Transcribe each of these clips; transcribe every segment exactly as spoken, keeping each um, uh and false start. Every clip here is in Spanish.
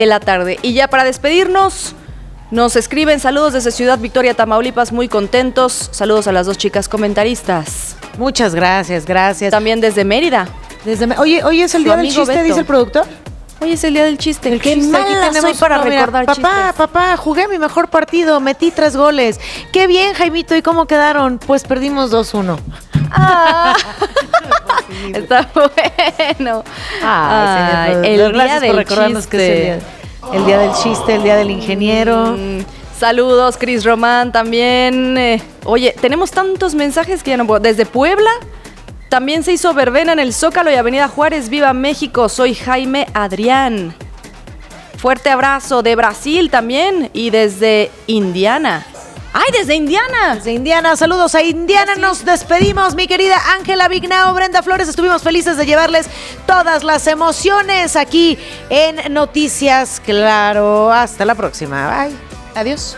de la tarde. Y ya para despedirnos, nos escriben saludos desde Ciudad Victoria, Tamaulipas, muy contentos. Saludos a las dos chicas comentaristas. Muchas gracias, gracias. También desde Mérida. Desde, oye, hoy es el Su día del amigo chiste, Beto. dice el productor. Hoy es el día del chiste. El Qué chiste. Aquí mala tenemos soy para uno, mira, recordar papá, chistes. papá, jugué mi mejor partido, metí tres goles. Qué bien, Jaimito, ¿y cómo quedaron? Pues perdimos dos uno. Ah, está bueno. Ay, señor, el gracias día por del recordarnos chiste. que es el día, el día del chiste, el día del ingeniero. Mm, saludos, Cris Román también. Eh, oye, tenemos tantos mensajes que ya no puedo. Desde Puebla, también se hizo verbena en el Zócalo y Avenida Juárez. ¡Viva México! Soy Jaime Adrián. Fuerte abrazo de Brasil también y desde Indiana. ¡Ay, desde Indiana! Desde Indiana, saludos a Indiana, nos despedimos, mi querida Ángela Vignao, Brenda Flores, estuvimos felices de llevarles todas las emociones aquí en Noticias Claro. Hasta la próxima, bye, adiós.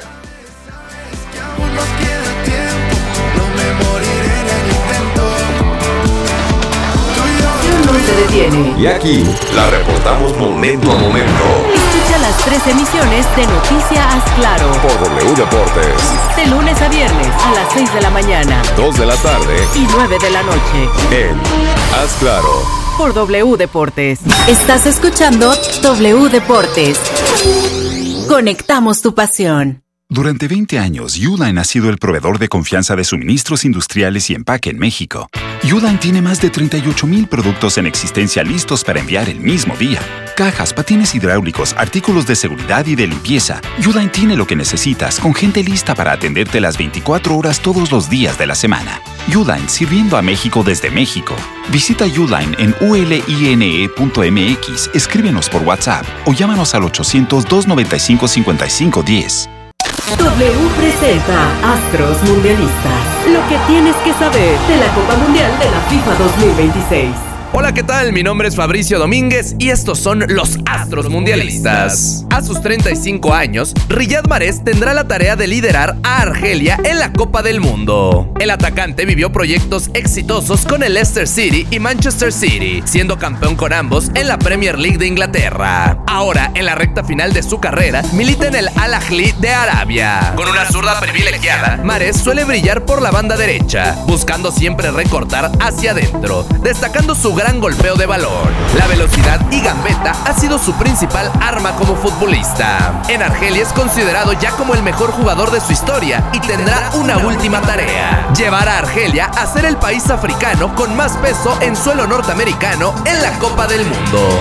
No se detiene. Y aquí la reportamos momento a momento. Escucha las tres emisiones de Noticias Claro. Por W Deportes. De lunes a viernes a las seis de la mañana dos de la tarde. y nueve de la noche. En Haz Claro. Por W Deportes. Estás escuchando W Deportes. Conectamos tu pasión. Durante veinte años, Uline ha sido el proveedor de confianza de suministros industriales y empaque en México. Uline tiene más de treinta y ocho mil productos en existencia listos para enviar el mismo día. Cajas, patines hidráulicos, artículos de seguridad y de limpieza. Uline tiene lo que necesitas, con gente lista para atenderte las veinticuatro horas todos los días de la semana. Uline, sirviendo a México desde México. Visita Uline en u l i n e punto m x, escríbenos por WhatsApp o llámanos al ochocientos, doscientos noventa y cinco, cincuenta y cinco diez. W presenta Astros Mundialistas. Lo que tienes que saber de la Copa Mundial de la FIFA dos mil veintiséis. Hola, ¿qué tal? Mi nombre es Fabricio Domínguez y estos son los Astros Mundialistas. A sus treinta y cinco años, Riyad Mahrez tendrá la tarea de liderar a Argelia en la Copa del Mundo. El atacante vivió proyectos exitosos con el Leicester City y Manchester City, siendo campeón con ambos en la Premier League de Inglaterra. Ahora, en la recta final de su carrera, milita en el Al Ahly de Arabia. Con una zurda privilegiada, Mahrez suele brillar por la banda derecha, buscando siempre recortar hacia adentro, destacando su gran golpeo de balón. La velocidad y gambeta ha sido su principal arma como futbolista. En Argelia es considerado ya como el mejor jugador de su historia y tendrá una última tarea: llevar a Argelia a ser el país africano con más peso en suelo norteamericano en la Copa del Mundo.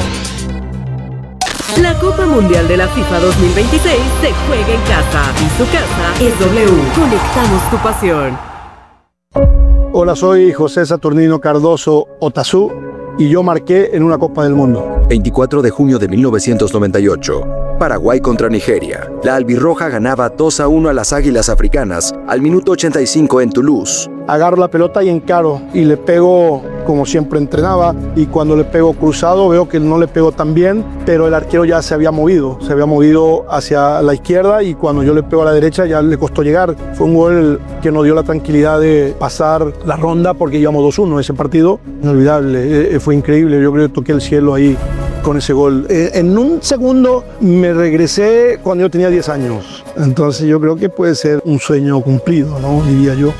La Copa Mundial de la FIFA dos mil veintiséis se juega en casa y su casa es W. Conectamos tu pasión. Hola, soy José Saturnino Cardoso Otazú y yo marqué en una Copa del Mundo. veinticuatro de junio de mil novecientos noventa y ocho. Paraguay contra Nigeria. La albirroja ganaba dos a uno a las Águilas Africanas al minuto ochenta y cinco en Toulouse. Agarro la pelota y encaro y le pego como siempre entrenaba, y cuando le pego cruzado veo que no le pego tan bien, pero el arquero ya se había movido, se había movido hacia la izquierda, y cuando yo le pego a la derecha ya le costó llegar. Fue un gol que nos dio la tranquilidad de pasar la ronda porque íbamos dos uno. Ese partido inolvidable, eh, fue increíble. Yo creo que toqué el cielo ahí con ese gol. Eh, en un segundo me regresé cuando yo tenía diez años, entonces yo creo que puede ser un sueño cumplido, ¿no? Diría yo.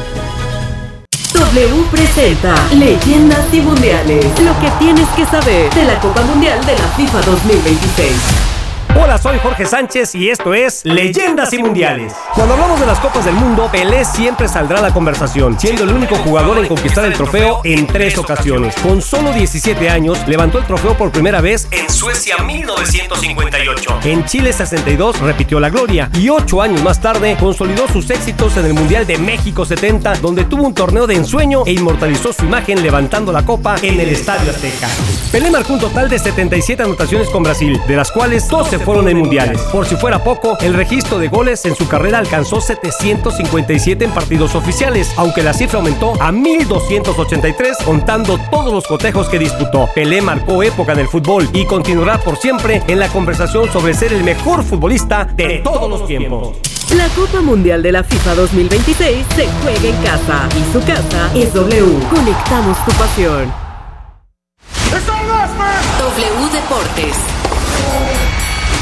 W presenta Leyendas y Mundiales. Lo que tienes que saber de la Copa Mundial de la FIFA dos mil veintiséis. Hola, soy Jorge Sánchez y esto es Leyendas y Mundiales. Cuando hablamos de las Copas del Mundo, Pelé siempre saldrá a la conversación, siendo el único jugador en conquistar el trofeo en tres ocasiones. Con solo diecisiete años, levantó el trofeo por primera vez en Suecia mil novecientos cincuenta y ocho. En Chile sesenta y dos repitió la gloria y ocho años más tarde consolidó sus éxitos en el Mundial de México setenta, donde tuvo un torneo de ensueño e inmortalizó su imagen levantando la copa en el Estadio Azteca. Pelé marcó un total de setenta y siete anotaciones con Brasil, de las cuales doce fueron en mundiales. Por si fuera poco, el registro de goles en su carrera alcanzó setecientos cincuenta y siete en partidos oficiales, aunque la cifra aumentó a mil doscientos ochenta y tres contando todos los cotejos que disputó. Pelé marcó época en el fútbol y continuará por siempre en la conversación sobre ser el mejor futbolista de todos los tiempos. La Copa Mundial de la FIFA dos mil veintiséis se juega en casa y su casa es W. Conectamos tu pasión. W Deportes.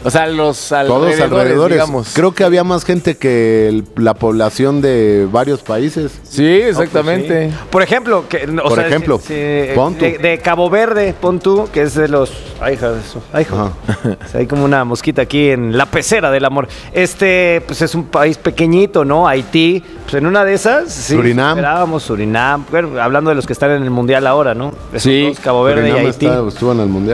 O sea, los Todos alrededores, alrededores. digamos. Creo que había más gente que el- la población de varios países. Sí, exactamente. Sí. Por ejemplo, que, o Por sea, ejemplo, si- si- pon tú. de, de Cabo Verde, pon tú, que es de los... Ay, hija de eso. Ay, hijo. Hay como una mosquita aquí en la pecera del amor. Este, pues es un país pequeñito, ¿no? Haití. Pues en una de esas, sí. Surinam. Esperábamos Surinam. Bueno, hablando de los que están en el Mundial ahora, ¿no? Esos Sí. dos, Cabo Verde Surinam y Haití. está- estuvo en el Mundial.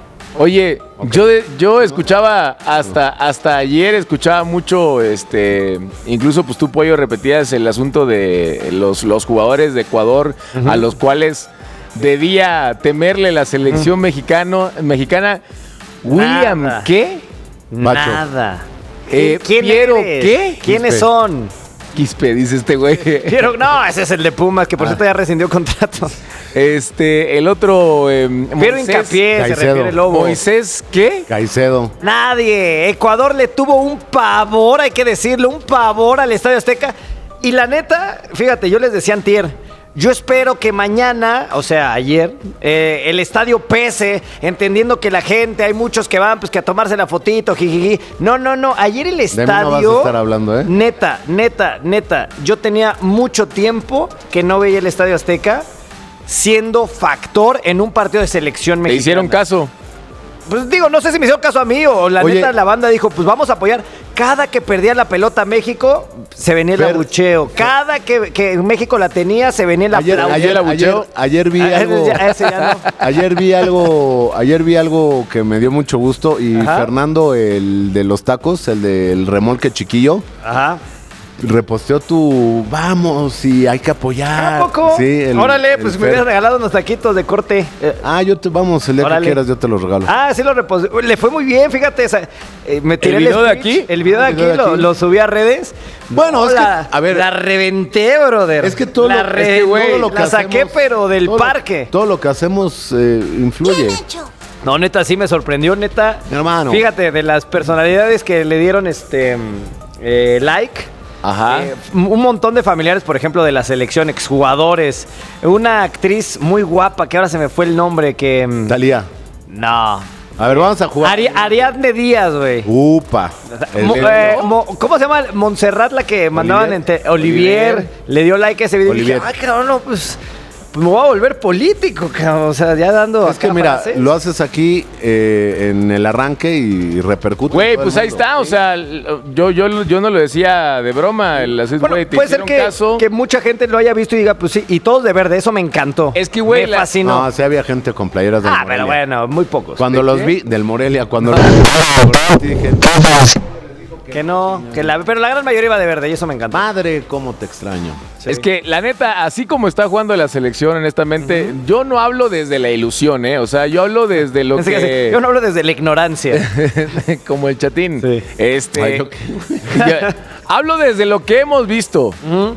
Oye, yo de- yo escuchaba hasta hasta ayer escuchaba mucho, este, incluso pues tú Pollo repetías el asunto de los, los jugadores de Ecuador a los cuales debía temerle la selección mexicano, mexicana. William, Nada. ¿qué? Pacho. Nada. Eh, ¿Quién Piero, eres? ¿qué? ¿Quiénes Quispe. son? Quispe, dice este güey. Piero, no, ese es el de Pumas, que por cierto ya rescindió contrato. Este, el otro eh, Piero Moisés- Hincapié, se Caicedo. refiere el Lobo. Moisés, ¿qué? Caicedo. Nadie. Ecuador le tuvo un pavor, hay que decirlo, un pavor al Estadio Azteca. Y la neta, fíjate, yo les decía antier, yo espero que mañana, o sea, ayer, eh, el estadio pese, entendiendo que la gente, hay muchos que van pues que a tomarse la fotito, jijiji. No, no, no, ayer el De mí no estadio... vas a estar hablando, ¿eh? Neta, neta, neta, yo tenía mucho tiempo que no veía el Estadio Azteca siendo factor en un partido de selección ¿Te mexicana. hicieron caso? Pues digo, no sé si me hicieron caso a mí o la Oye. neta la banda dijo, pues vamos a apoyar. Cada que perdía la pelota México, se venía el Fer- abucheo. Cada que, que México la tenía, se venía el Ayer, aplauso. ayer, el ayer, abucheo. ayer vi Ah, algo. ese ya- ese ya no. Ayer vi algo, ayer vi algo que me dio mucho gusto y Ajá. Fernando, el de los tacos, el del remolque chiquillo, Ajá. reposteó tu vamos y hay que apoyar. ¿A poco? Sí, el- Órale, el pues me Fer. hubieras regalado unos taquitos de corte. Eh, Ah, yo te vamos, el día Órale. que quieras yo te los regalo. Ah, sí lo reposé. Le fue muy bien, fíjate. esa- eh, me tiré video de speech, aquí? El video de El aquí, video de lo, aquí. lo subí a redes. Bueno, No, es que, la, a ver, la reventé, brother. es que todo la lo, re- es que güey, todo lo que la saqué, hacemos- pero del todo lo- parque. todo lo que hacemos eh, influye. No, neta, sí me sorprendió, neta. Mi hermano. Fíjate, de las personalidades que le dieron este eh, like. Ajá. eh, un montón de familiares, por ejemplo, de la selección, exjugadores. Una actriz muy guapa, que ahora se me fue el nombre, que... mm, Talía. No. A ver, vamos a jugar. Ari- Ariadne Díaz, güey. Upa. El- Mo- el- eh, Mo- ¿Cómo se llama? Montserrat, la que mandaban Olivier. entre Olivier, Olivier. le dio like a ese video y Olivier. dije, ay, cabrón, no, pues, pues me voy a volver político, cabrón. O sea, ya dando. Es que acá mira, frases. lo haces aquí eh, en el arranque y repercute. en Güey, todo el pues ahí mundo. está, o sea, yo, yo, yo no lo decía de broma, el así, Bueno, güey, te puede ser hicieron que, caso. que mucha gente lo haya visto y diga, pues sí, y todos de verde, eso me encantó. Es que, güey, me la- fascinó. No, sí había gente con playeras del ah, Morelia. pero bueno, muy pocos. Cuando ¿De los qué? vi, del Morelia, cuando los vi, dije, Que no, que la, pero la gran mayoría iba de verde y eso me encantó. madre, cómo te extraño. Es que, la neta, así como está jugando la selección, honestamente, yo no hablo desde la ilusión, ¿eh? O sea, yo hablo desde lo Así que que... sí, yo no hablo desde la ignorancia. como el chatín. Sí. Este... Ay, ok. yo- hablo desde lo que hemos visto.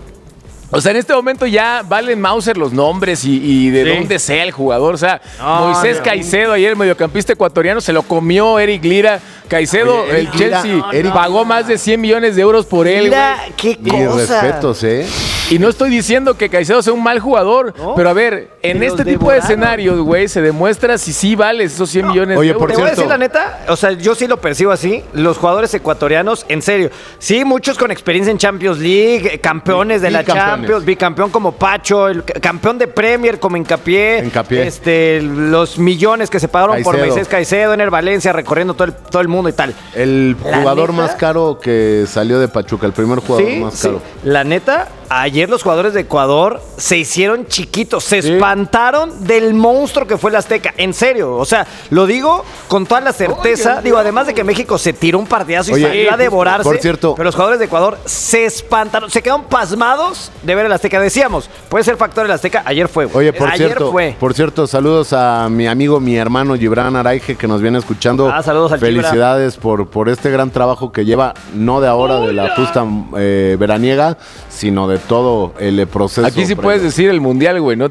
O sea, en este momento ya valen Mauser los nombres y, y de Sí. dónde sea el jugador. O sea, No, Moisés no. Caicedo, ayer el mediocampista ecuatoriano, se lo comió Eric Lira. Caicedo, Oye, Eric el Lira, Chelsea, no, no. pagó más de cien millones de euros por él, Mira, güey. qué Y cosa. respetos, ¿eh? Y no estoy diciendo que Caicedo sea un mal jugador, ¿No? pero a ver, en Que este los tipo de devoraron. escenarios, güey, se demuestra si sí vales esos cien millones Oye, de euros. por Te voy a cierto- decir la neta, o sea, yo sí lo percibo así. Los jugadores ecuatorianos, en serio, sí, muchos con experiencia en Champions League, eh, campeones de la Bicampeones. Champions, bicampeón como Pacho, el c- campeón de Premier como Hincapié, Hincapié. este, los millones que se pagaron por Caicedo. Moisés Caicedo, Ener Valencia, recorriendo todo el, todo el mundo y tal. El La jugador neta- más caro que salió de Pachuca, el primer jugador Sí, más sí. caro. La neta, ayer los jugadores de Ecuador se hicieron chiquitos, se espantaron del monstruo que fue el Azteca. En serio, o sea, lo digo con toda la certeza. Digo, además de que México se tiró un partidazo y Oye, salió a devorarse. por cierto- pero los jugadores de Ecuador se espantaron, se quedaron pasmados de ver el Azteca. Decíamos, puede ser factor el Azteca. Ayer fue. güey. Oye, por ayer cierto, fue. por cierto, saludos a mi amigo, mi hermano Gibran Araige, que nos viene escuchando. Ah, saludos al Felicidades por, por este gran trabajo que lleva, no de ahora, de la justa eh, veraniega, sino de todo el proceso. Aquí sí previo. puedes decir el mundial, güey, no te sancionan. Sí,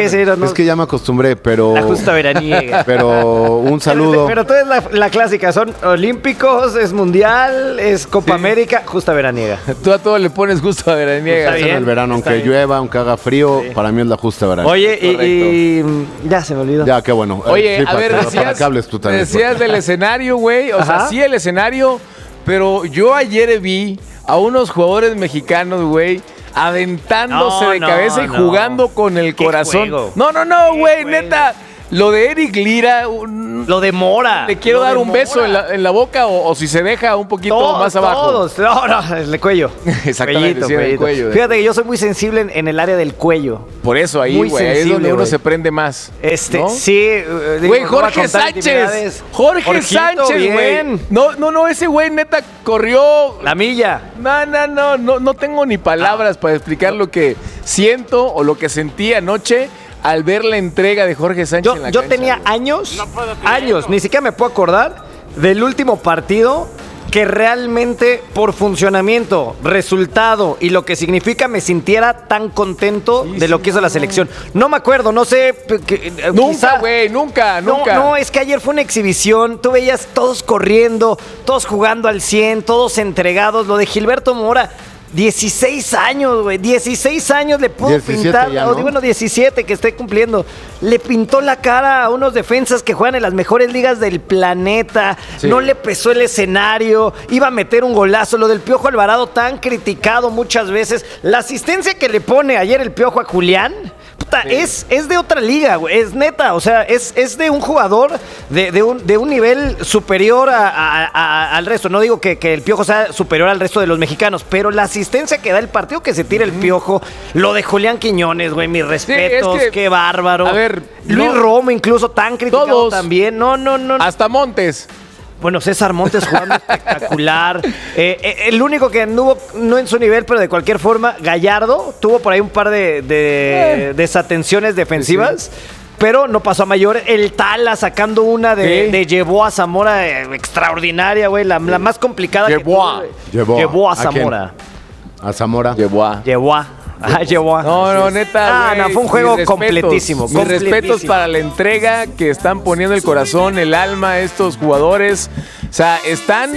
sí, no, no. Es que ya me acostumbré, pero... La justa veraniega. Pero un saludo. Pero, pero tú es la, la clásica, son olímpicos, es mundial, es Copa Sí. América, justa veraniega. Tú a todo le pones gusto a veraniega. Está En bien, el verano, está aunque bien. llueva, aunque haga frío, Sí. para mí es la justa veraniega. Oye, y, y ya se me olvidó. Ya, qué bueno. Oye, Sí, a para ver, que- para decías, que hables tú también. decías del escenario, güey. O sea, Ajá. sí el escenario, pero yo ayer vi a unos jugadores mexicanos, güey, aventándose No, de no, cabeza y no. jugando con el Qué corazón. juego. No, no, no, Qué güey, juego. neta. Lo de Eric Lira, un- Lo de Mora. le quiero Lo dar de un beso Mora. en la, en la boca o, o si se deja un poquito Todos, más abajo. Todos, no, no, el de cuello. Exactamente, sí, el cuello, eh. Fíjate que yo soy muy sensible en, en el área del cuello. Por eso ahí, Muy güey, ahí es sensible, donde uno güey. se prende más. Este, ¿no? sí. eh, digo, Güey, no voy a Jorge contar Sánchez. intimidades. Jorge Jorgito, Sánchez, güey. bien. No, no, no, ese güey neta corrió. La milla. No, no, no, no, no tengo ni palabras para explicar lo que siento o lo que sentí anoche al ver la entrega de Jorge Sánchez Yo, en la yo cancha, tenía güey. años, años, ni siquiera me puedo acordar del último partido que realmente por funcionamiento, resultado y lo que significa me sintiera tan contento Sí, de lo sí, que hizo no, la no. selección. No me acuerdo, no sé. p- que- eh, Nunca, quizá- güey, nunca, No, nunca. no, es que ayer fue una exhibición. Tú veías todos corriendo, todos jugando al cien, todos entregados. Lo de Gilberto Mora, dieciséis años, güey. dieciséis años le pudo diecisiete pintar. ya, o ¿no? bueno, diecisiete que esté cumpliendo. Le pintó la cara a unos defensas que juegan en las mejores ligas del planeta. Sí. No le pesó el escenario. Iba a meter un golazo. Lo del Piojo Alvarado, tan criticado muchas veces. La asistencia que le pone ayer el Piojo a Julián. Puta, es, es de otra liga, güey. Es neta. O sea, es, es de un jugador de, de un, de un nivel superior a- a- a- al resto. No digo que, que el Piojo sea superior al resto de los mexicanos, pero la asistencia que da el partido que se tira el Piojo, lo de Julián Quiñones, güey, mis respetos, que- qué bárbaro. a ver, Luis no- Romo, incluso tan criticado Todos. también. No, no, no. Hasta Montes. Bueno, César Montes jugando espectacular. Eh, eh, el único que anduvo, no en su nivel, pero de cualquier forma, Gallardo, tuvo por ahí un par de, de Eh. desatenciones defensivas. Pero no pasó a mayor. El Tala sacando una de, Sí. de llevó a Zamora eh, extraordinaria, güey. La, la más complicada Llevó que tuvo, a- güey. Llevó a- Llevó a ¿a quién? Zamora. A Zamora. Llevó a. Llevó a. Ah, llevó a. No, no, neta. Ah, no, güey, fue un juego mis respetos, completísimo, Mis respetos completísimo. para la entrega que están poniendo el corazón, el alma estos jugadores. O sea, están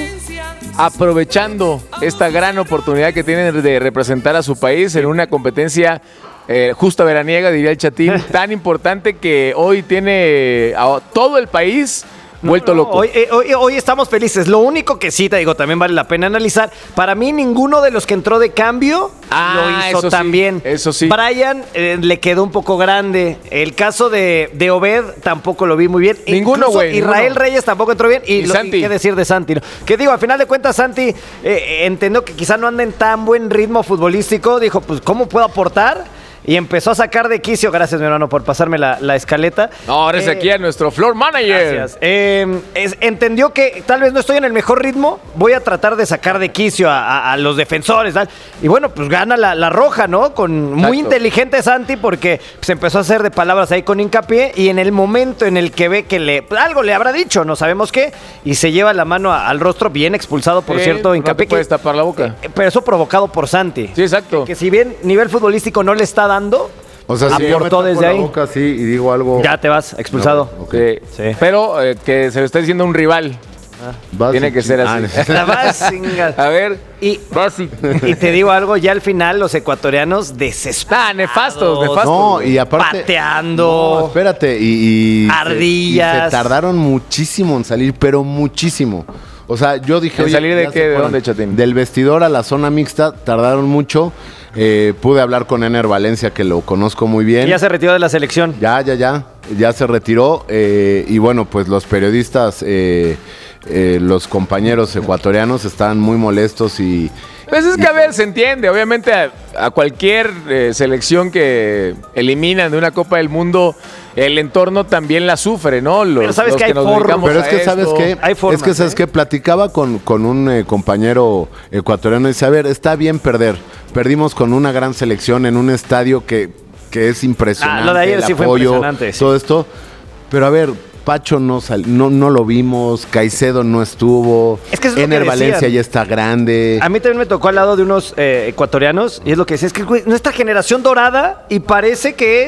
aprovechando esta gran oportunidad que tienen de representar a su país en una competencia eh, justa veraniega, diría el Chatín, tan importante que hoy tiene a todo el país vuelto No, no, loco. Hoy, eh, hoy- hoy estamos felices. Lo único que sí, te digo, también vale la pena analizar. Para mí, ninguno de los que entró de cambio Ah, lo hizo eso sí, tan bien. eso sí. Brian eh, le quedó un poco grande. El caso de, de Obed tampoco lo vi muy bien. Ninguno, Incluso güey, Israel ninguno. Reyes tampoco entró bien. Y, Y lo, Santi. y qué decir de Santi, ¿no? Que digo, al final de cuentas, Santi eh, eh, entendió que quizá no anda en tan buen ritmo futbolístico. Dijo, pues, ¿cómo puedo aportar? Y empezó a sacar de quicio, gracias mi hermano por pasarme la, la escaleta. No, ahora es Eh, aquí a nuestro floor manager. Gracias. Eh, es- entendió que tal vez no estoy en el mejor ritmo, voy a tratar de sacar de quicio a, a- a los defensores. ¿tal? Y bueno, pues gana la, la roja, ¿no? Con muy Exacto. inteligente Santi porque se empezó a hacer de palabras ahí con hincapié y en el momento en el que ve que le algo le habrá dicho, no sabemos qué, y se lleva la mano a- al rostro, bien expulsado, por Sí, cierto, no te hincapié. puedes tapar la boca. eh, pero eso provocado por Santi. Sí, exacto. Que si bien nivel futbolístico no le está dando, O sea, si yo me aportó tapo desde la ahí. boca así y digo algo... Ya te vas, expulsado. No, ok. Sí. Sí. Pero eh, que se lo está diciendo un rival. Vas Tiene y que ser ching- así. La vas, chinga. A ver. Y, Vas y- y te digo algo, ya al final los ecuatorianos desesperados. Ah, nefastos, nefastos. No, y aparte... Pateando. No, espérate, y... y Ardillas. y se tardaron muchísimo en salir, pero muchísimo. O sea, yo dije... ¿En oye, salir de ya qué? se ¿De fueron. dónde, Chatín? Del vestidor a la zona mixta, tardaron mucho. Eh, pude hablar con Ener Valencia, que lo conozco muy bien. Y ya se retiró de la selección. Ya, ya, ya. Ya se retiró. eh, y bueno, pues los periodistas, eh, eh, los compañeros ecuatorianos están muy molestos y... Pues es que, a ver, se entiende. Obviamente, a, a cualquier eh, selección que eliminan de una Copa del Mundo, el entorno también la sufre, ¿no? Los, Pero sabes los que hay nos formas. dedicamos Pero es a que, ¿sabes esto. qué? Hay formas, es que, ¿sabes ¿eh? qué? Platicaba con, con un eh, compañero ecuatoriano y dice, a ver, está bien perder. Perdimos con una gran selección en un estadio que, que es impresionante. Ah, lo de ayer el sí fue apoyo, impresionante, sí. todo esto. Pero a ver, Pacho no, sal- no, no lo vimos, Caicedo no estuvo, Es que eso es lo Ener que Valencia decían. ya está grande. A mí también me tocó al lado de unos eh, ecuatorianos y es lo que decía, es que güey, nuestra generación dorada y parece que es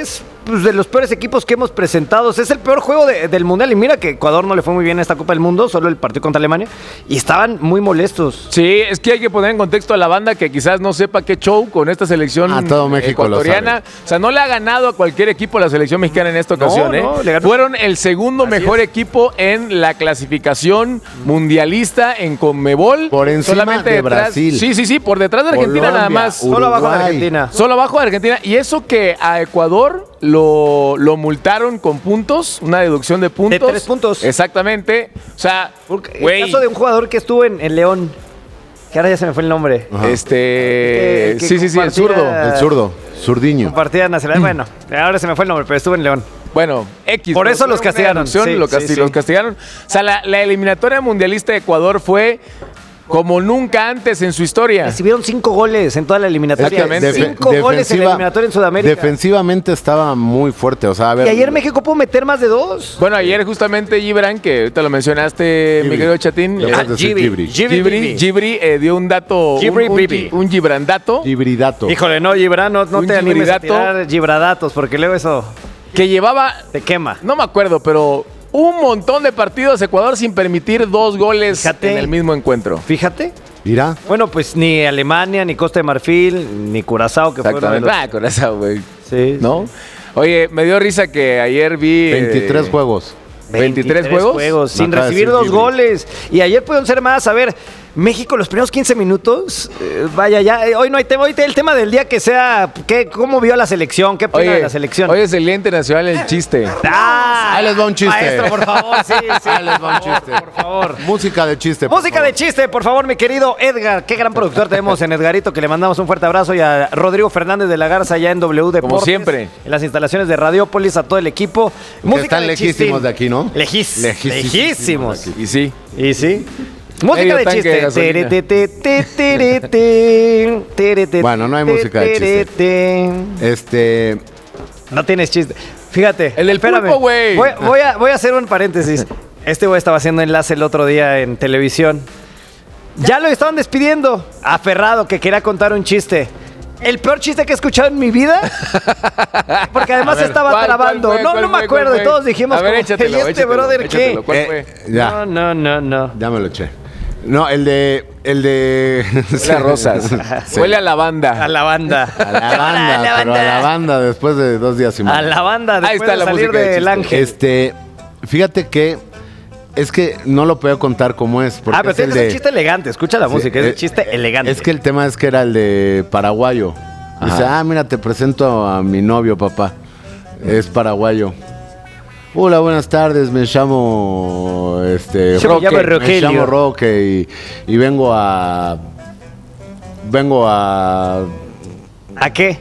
pues, de los peores equipos que hemos presentado. Es el peor juego de, del Mundial. Y mira que Ecuador no le fue muy bien a esta Copa del Mundo, solo el partido contra Alemania. Y estaban muy molestos. Sí, es que hay que poner en contexto a la banda que quizás no sepa qué show con esta selección a todo México ecuatoriana. O sea, no le ha ganado a cualquier equipo la selección mexicana en esta ocasión. No, ¿eh? no, le ganó. Fueron el segundo Así mejor es. equipo en la clasificación mundialista en Conmebol. Por encima Solamente de detrás- Brasil. Sí, sí, sí, por detrás de Argentina Colombia, nada más. Uruguay. Solo abajo de Argentina. Solo abajo de Argentina. Y eso que a Ecuador lo, lo multaron con puntos, una deducción de puntos. De tres puntos. Exactamente. O sea, Porque güey, el caso de un jugador que estuvo en, en León, que ahora ya se me fue el nombre. Ajá. este. Que- que sí, sí, sí, el compartía- zurdo. El zurdo, zurdiño. Partida nacional. Bueno, ahora se me fue el nombre, pero estuvo en León. Bueno, X. Por ¿no? eso los Fue una castigaron, deducción, sí, lo casti- sí, sí. Los castigaron. O sea, la, la eliminatoria mundialista de Ecuador fue como nunca antes en su historia. Recibieron cinco goles en toda la eliminatoria. Exactamente. Cinco goles en la eliminatoria en Sudamérica. Defensivamente estaba muy fuerte. O sea, a ver. Y ayer México pudo meter más de dos. Bueno, ayer justamente Gibran, que ahorita lo mencionaste, mi Gibri. querido Chatín. Le eh, puedes decir Gibri. Gibri. Gibri, Gibri eh, dio un dato, un, Gibri un, Bibi. un Gibran dato, Gibridato. Híjole, no, Gibran, no, no Un te animes a gibridato. tirar gibradatos, porque luego eso que llevaba, te quema. no me acuerdo, pero un montón de partidos Ecuador sin permitir dos goles Fíjate. en el mismo encuentro. Fíjate. Mira. Bueno, pues ni Alemania, ni Costa de Marfil, ni Curazao, que fueron Exactamente. los... Ah, con esa, güey. Sí, ¿No? Oye, me dio risa que ayer vi... eh, veintitrés juegos. ¿veintitrés juegos? sin Acaba de recibir decir dos Gibri. goles. Y ayer pudieron ser más. A ver, México los primeros quince minutos, eh, vaya ya, eh, hoy no hay tema, hoy te- el tema del día que sea, ¿qué, ¿cómo vio la selección? ¿Qué opina de la selección? Hoy es el Día Internacional del Chiste. ¡Ah! Ahí les va un chiste. Maestro, por favor, sí, sí. Ahí les va un chiste. Por favor. Música de chiste. por Música favor. de chiste, por favor, mi querido Edgar. Qué gran productor tenemos en Edgarito, que le mandamos un fuerte abrazo. Y a Rodrigo Fernández de la Garza, allá en W Deportes. siempre. En las instalaciones de Radiópolis, a todo el equipo. Que están lejísimos de aquí, ¿no? Legis, Lejísimos lejísimos. de aquí. Y sí. Y sí. Música Medio de tanque de chiste. gasolina. Tere, te, te, te, tere, te, tere, te, Bueno, no hay música de tere, chiste. te. Este. No tienes chiste. Fíjate. El del espérame. pulpo, güey. Voy, voy a, voy a hacer un paréntesis. Este güey estaba haciendo enlace el otro día en televisión. Ya lo estaban despidiendo. Aferrado, que quería contar un chiste. El peor chiste que he escuchado en mi vida. Porque además A ver, estaba ¿cuál, trabando. cuál fue, no, cuál no me fue, acuerdo. cuál Y fue? todos dijimos, A ver, como, échatelo, ¿y este échatelo, brother échatelo. qué? ¿Cuál Eh, fue? ya. No, no, no, no. Ya me lo eché. No, el de. El de. Huele a rosas. Sí. Huele a lavanda. A la banda. A la banda, pero a la banda después de dos días y A medio. la banda. Ahí Después está de la salir música de del chiste. ángel. Este. Fíjate que. Es que no lo puedo contar cómo es. Porque Ah, pero es tiene el que ser de- chiste elegante. Escucha la Sí, música. Es eh, un chiste elegante. Es que el tema es que era el de paraguayo. Dice, ah, mira, te presento a mi novio, papá. Es paraguayo. Hola, buenas tardes, me llamo este Yo me llamo me Rogelio. llamo Roque y, y vengo a vengo a ¿A qué?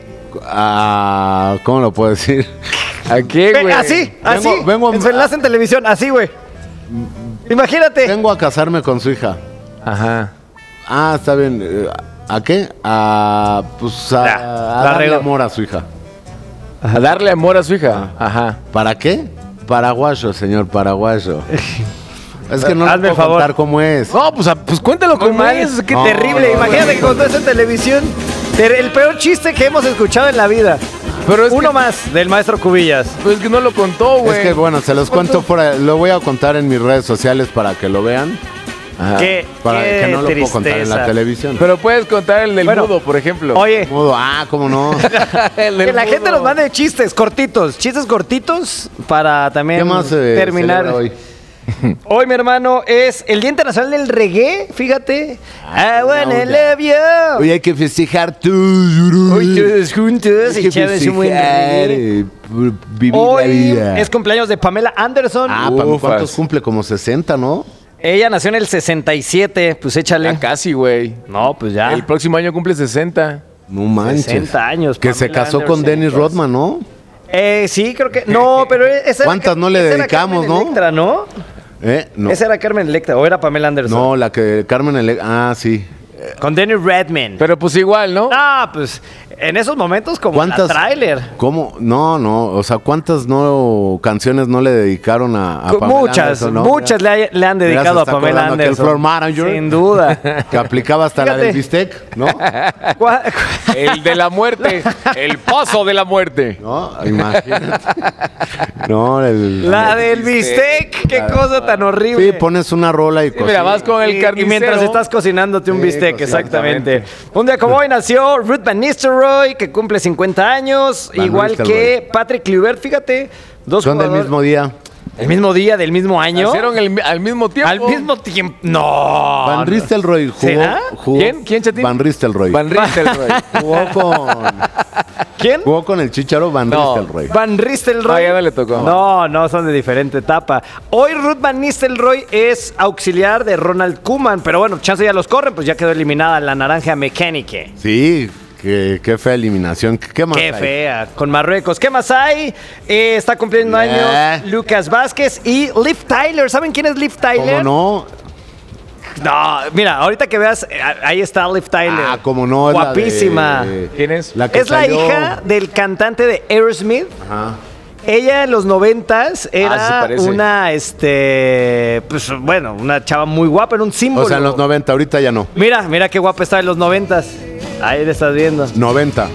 a ¿cómo lo puedo decir? ¿A qué, Ve, güey? así, así. Vengo- vengo en su a- enlace en televisión, así, güey. Imagínate. Vengo a casarme con su hija. Ajá. Ah, está bien. Eh, ¿A qué? A pues a, Ya, a la darle regó. amor a su hija. A darle amor a su hija. Ajá. ¿Para qué? Paraguayo, señor paraguayo. Es que no Hazme le el puedo favor. contar cómo es. No, pues, a- pues cuéntalo Muy como mal, es. qué No, terrible. no, Imagínate no. que contó eso en televisión. Ter- El peor chiste que hemos escuchado en la vida. Pero es Uno que, más del maestro Cubillas. pues, que no lo contó, güey. Es que bueno, se los cuento fuera. Lo voy a contar en mis redes sociales para que lo vean. Ajá. Qué, Para qué que no lo puedo contar en la tristeza. televisión. Pero puedes contar el del Bueno, mudo, por ejemplo. Oye, Modo, ah, ¿cómo no? El del que la mudo. gente nos mande chistes cortitos. Chistes cortitos para también ¿Qué más eh, terminar. celebra hoy? Hoy, mi hermano, es el Día Internacional del Reggae. Fíjate. I wanna no, love you. Hoy hay que festejar tú. Hoy todos juntos Hay que echamos un buen festejar, reggae. eh, vivir la Hoy vida. es cumpleaños de Pamela Anderson. Ah, pa- Ufas. ¿cuántos cumple? Como sesenta, ¿no? Ella nació en el sesenta y siete. Pues échale. Ya casi, güey. No, pues ya. El próximo año cumple sesenta. No manches. sesenta años. Que se Pamela casó con Anderson. Dennis Rodman, ¿no? Eh, sí, creo que. No, pero esa era- ¿Cuántas no le esa era dedicamos, Carmen no? Electra, ¿no? ¿Eh? No. Esa era Carmen Electra o era Pamela Anderson. No, la que Carmen Ele- Ah, sí. Con Dennis Redman. Pero pues igual, ¿no? Ah, pues En esos momentos como ¿Cuántas- la tráiler. ¿Cómo? No, no. O sea, ¿cuántas no canciones no le dedicaron a, a Pamela Muchas, Anderson, no? muchas le, le han Mira, dedicado se a está Pamela acordando que el Anderson. floor manager. Sin duda. Que aplicaba hasta la Fíjate. del bistec, ¿no? ¿Cuál- El de la muerte. El paso de la muerte. No, imagínate. No, el... La del bistec, qué cosa tan horrible. Sí, pones una rola y Sí, mira, vas con el Y- y, carnicero. mientras estás cocinándote un Sí, bistec, exactamente. exactamente. Un día como hoy nació Ruth Van Nistelrooy, que cumple cincuenta años, Van igual Nistelrooy. que Patrick Kluivert, fíjate. Dos Son del jugadores- mismo día. El mismo día, del mismo año. Nacieron el- al mismo tiempo. Al mismo tiempo. No. Van Ristelrooy jugó, ¿Será? jugó- ¿Quién? ¿Quién, Chatín? Van Ristelrooy. Van Ristelrooy. Jugó con, ¿Quién? jugó con el Chicharo Van No. Ristelrooy. Van Nistelrooy. No, ya no le tocó. No, no, son de diferente etapa. Hoy Ruth Van Nistelrooy es auxiliar de Ronald Koeman, pero bueno, chance ya los corren, pues ya quedó eliminada la naranja mecánica. Sí, qué, qué fea eliminación. ¿Qué más Qué hay? fea, con Marruecos. ¿Qué más hay? Eh, está cumpliendo Yeah. años Lucas Vázquez y Liv Tyler. ¿Saben quién es Liv Tyler? ¿Cómo no? No, mira, ahorita que veas, eh, ahí está Liv Tyler. Ah, cómo no. Es la Guapísima. de- ¿Quién es? La que Es la salió- hija del cantante de Aerosmith. Ajá. Ella en los noventas era Ah, sí parece. una, este, pues bueno, una chava muy guapa, era un símbolo. O sea, en los noventa, ahorita ya no. Mira, mira qué guapa estaba en los noventas. Ahí le estás viendo. noventa.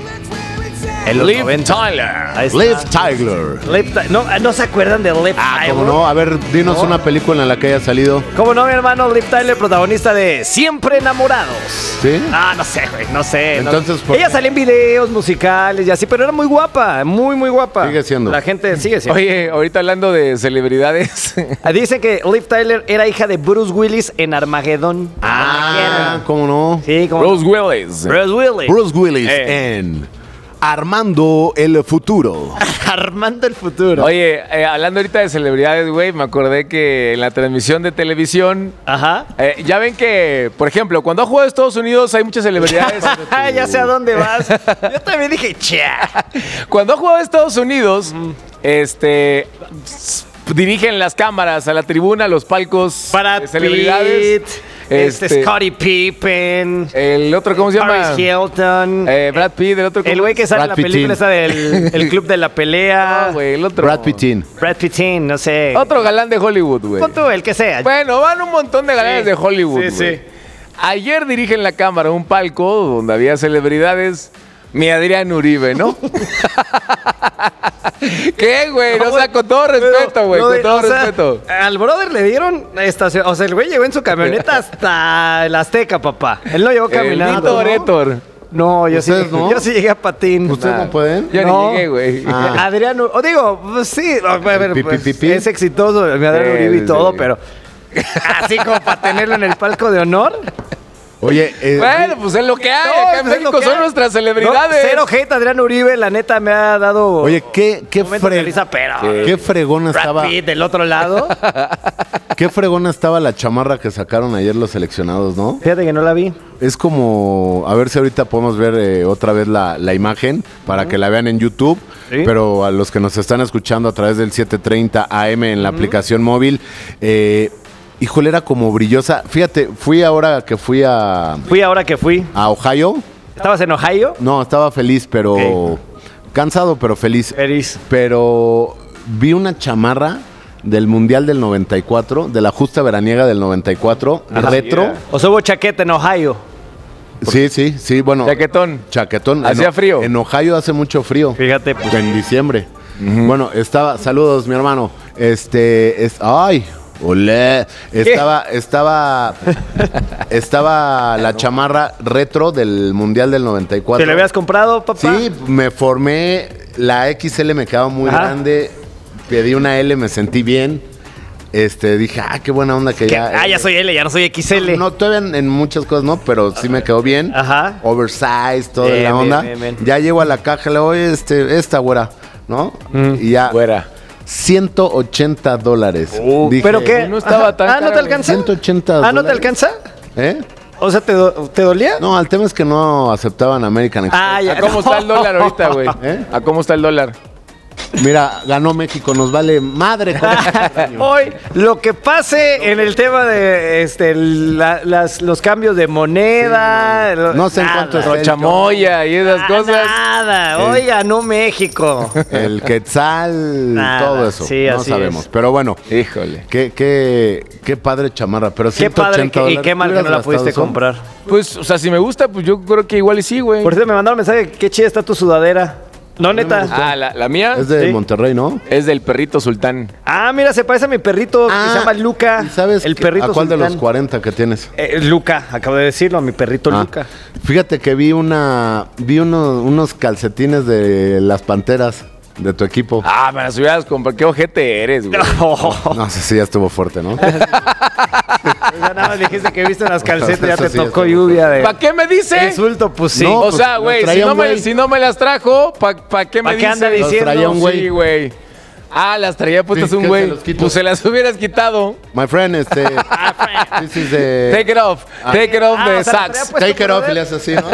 En los Liv noventas. Tyler. Ahí está. Liv Tyler. Liv Ty- no, ¿No se acuerdan de Liv Ah, Tyler? ¿cómo no? A ver, dinos No. una película en la que haya salido. ¿Cómo no, mi hermano? Liv Tyler, protagonista de Siempre Enamorados. ¿Sí? Ah, no sé, güey, no sé. no- Entonces, ¿por Ella qué? salía en videos musicales y así, pero era muy guapa, muy, muy guapa. Sigue siendo. La gente sigue siendo. Oye, ahorita hablando de celebridades. Dicen que Liv Tyler era hija de Bruce Willis en Armagedón. Ah, ¿cómo no? Sí, como Bruce Willis. Bruce Willis. Bruce Willis Eh. en Armando el Futuro. Armando el futuro. Oye, eh, hablando ahorita de celebridades, güey, me acordé que en la transmisión de televisión, Ajá. eh, ya ven que, por ejemplo, cuando ha jugado Estados Unidos hay muchas celebridades. Ah, ya sé a dónde vas. Yo también dije, cha. Cuando ha jugado Estados Unidos, este s- dirigen las cámaras a la tribuna, a los palcos Para de celebridades. Este, Este, Scottie Pippen. El otro, ¿cómo se llama? Paris Hilton. Eh, Brad Pitt, el otro. ¿cómo el güey que es? sale en la Brad película Pittin. esa del el Club de la Pelea. No, güey, el otro. Brad Pittin. Brad Pittin, no sé. Otro galán de Hollywood, güey. Pon tú, el que sea. Bueno, van un montón de galanes Sí. de Hollywood, Sí, güey. sí. Ayer dirigen la cámara a un palco donde había celebridades. Mi Adrián Uribe, ¿no? ¿Qué, güey? O sea, con todo respeto, güey. No, Con todo o sea, respeto. Al brother le dieron estación. O sea, el güey llegó en su camioneta hasta el Azteca, papá. Él no llegó El caminando. Víctor ¿no? Héctor. No, yo sí. ¿Ustedes no? Yo sí llegué a patín. ¿Ustedes no pueden? Yo No. ni llegué, güey. Ah. Adrián, o digo, pues sí, a ver, Pi, pi, pues, pi, pi. es exitoso, mi Adrián Sí, Uribe y sí, todo, sí. pero así como para tenerlo en el palco de honor. Oye, eh, Bueno, pues es lo que hay. No, Acá en pues es lo México que son hay. nuestras No, celebridades. cero hate, Adrián Uribe, la neta me ha dado. oye, qué, qué, momentos de fre- risa, pero. qué fregona Brad estaba. Pitt del otro lado. Qué fregona estaba la chamarra que sacaron ayer los seleccionados, ¿no? Fíjate que no la vi. Es como, a ver si ahorita podemos ver eh, otra vez la, la imagen para que la vean en YouTube, Sí. pero a los que nos están escuchando a través del siete treinta A M en la aplicación móvil, eh, híjole, era como brillosa. Fíjate, fui ahora que fui a, Fui ahora que fui. a Ohio. ¿Estabas en Ohio? No, estaba feliz, pero Ok. cansado, pero feliz. Feliz. Pero vi una chamarra del Mundial del noventa y cuatro, de la justa veraniega del noventa y cuatro, retro. O sea, hubo chaqueta en Ohio. Sí, sí, sí, bueno. Chaquetón. Chaquetón. Hacía En- frío. En Ohio hace mucho frío. Fíjate, pues. En diciembre. Bueno, estaba, saludos, mi hermano. Este, es, ay, olé. Estaba, estaba, estaba la chamarra retro del Mundial del noventa y cuatro. ¿Te la habías comprado, papá? Sí, me formé, la X L me quedaba muy Ajá. grande, pedí una L, me sentí bien. Este, dije, ah, qué buena onda que ¿Qué? ya. Ah, ya soy L, ya no soy X L. No, todavía en, en muchas cosas no, pero sí me quedó bien. Ajá. Oversized, toda Bien, la bien, onda. bien, bien. Ya llego a la caja, le digo, oye, este, esta güera, ¿no? Mm. Y ya. Fuera. ciento ochenta dólares. Uh, Dije, ¿Pero qué? no estaba tan Ah, ¿no cara, te alcanza? ciento ochenta Ah, ¿no te dólares. alcanza? ¿Eh? O sea, ¿te, do- te dolía? No, el tema es que no aceptaban American Express. Ah, ya. ¿A cómo está el dólar ahorita, güey? ¿Eh? ¿A cómo está el dólar? Mira, ganó México, nos vale madre. Hoy, lo que pase en el tema de este, la- las- los cambios de moneda. Sí, no. No sé en cuánto está el chamoya y esas Ah, cosas. Nada, El- hoy ganó México. El quetzal, Nada, todo eso. sí, no así sabemos. es. Pero bueno, Híjole. qué, qué, qué padre chamarra. Pero Qué ciento padre ochenta que- y dólares. qué mal que no la ¿Hubieras pudiste gastado eso? comprar. Pues, o sea, si me gusta, pues yo creo que igual y sí, güey. Por cierto, me mandaron mensaje, qué chida está tu sudadera. No, neta. Ah, la, la mía Es de Sí. Monterrey, ¿no? es del perrito sultán. Ah, mira, se parece a mi perrito que se llama Luca. ¿Y sabes el qué- perrito a cuál de sultán. los cuarenta que tienes? Eh, Luca, acabo de decirlo, a mi perrito Ah, Luca. Fíjate que vi una vi uno- unos calcetines de las Panteras de tu equipo. Ah, me las hubieras comprado. Qué ojete eres, güey. No sé si ya estuvo fuerte, ¿no? Ya nada más dijiste que viste unas calcetas, ya Eso te sí, tocó eso. lluvia de ¿Para qué me dice? insulto, pues sí. No, o pues, sea, las güey, traía si, no un me- güey. si no me las trajo, ¿para pa qué me ¿Pa qué dice? anda Las diciendo? traía un güey. Sí, güey. Ah, las traía puestas Sí, un ¿qué güey. se los quito? Pues se las hubieras quitado. My friend, este. This is the- Take it off. Take it off Ah, the o sea, la sacks. traía puesta Take it por off y ver. le hace así, ¿no?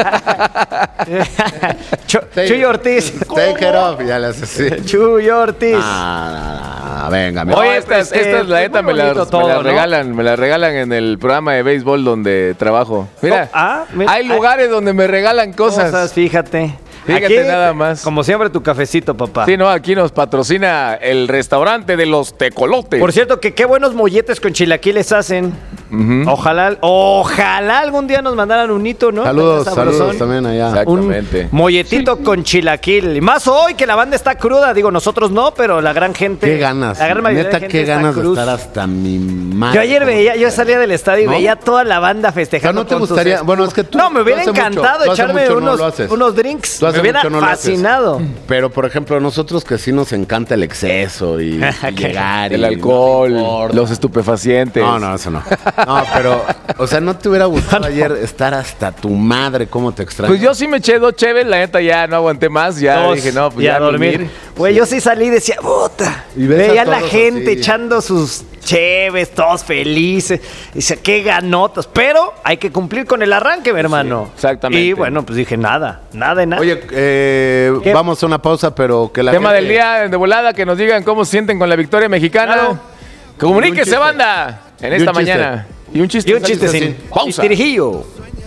Chu- Take- Chuy Ortiz. Take it off y ya le hace así. Chuy Ortiz. Ah, no, no, venga, mi Oye, Oye, estas, pues, estas eh, la neta muy me las, bonito me todo, las ¿no? regalan, me las regalan en el programa de béisbol donde trabajo. Mira, Oh, ah, mira, hay lugares donde me regalan cosas. Cosas, fíjate. Fíjate nada más. Como siempre, tu cafecito, papá. Sí, no, aquí nos patrocina el restaurante de los tecolotes. Por cierto, que qué buenos molletes con chilaquiles hacen. Ojalá, ojalá algún día nos mandaran un hito, ¿no? Saludos, Estaría sabrosón. saludos también allá. Exactamente. Un molletito con chilaquil. Y más hoy que la banda está cruda. Digo, nosotros no, pero la gran gente. Qué ganas. La gran mayoría Neta, de gente qué está ganas de cruz. estar hasta mi madre. Yo ayer veía, yo salía del estadio y ¿No? veía toda la banda O sea, festejando. ¿no te con sus gustaría? esp- Bueno, es que tú. No, me tú hubiera hace encantado mucho- tú hace echarme mucho no unos, lo haces. unos drinks. Tú hace Me hubiera mucho no lo haces. fascinado. Pero, por ejemplo, a nosotros que sí nos encanta el exceso y, y llegar. El y alcohol, no te importa. los estupefacientes. No, no, eso no. No, pero, o sea, ¿no te hubiera gustado ayer estar hasta tu madre? ¿Cómo te extraño? Pues yo sí me eché dos cheves, la neta ya no aguanté más, ya Dos, dije, no, pues y ya a dormir. mimir. Güey, yo sí salí y decía, puta. Y ves a Veía a la todos gente así. echando sus cheves, todos felices. Dice, qué ganotas. Pero hay que cumplir con el arranque, mi hermano. exactamente. Y bueno, pues dije, nada, nada de nada. Oye, eh, ¿Qué? vamos a una pausa, pero que la Tema gente- del día de volada, que nos digan cómo se sienten con la victoria mexicana. Claro. Comuníquese, chiste. banda, en Y esta un chiste. mañana. Y un chiste. y un chiste así. sin Pausa. tirijillo.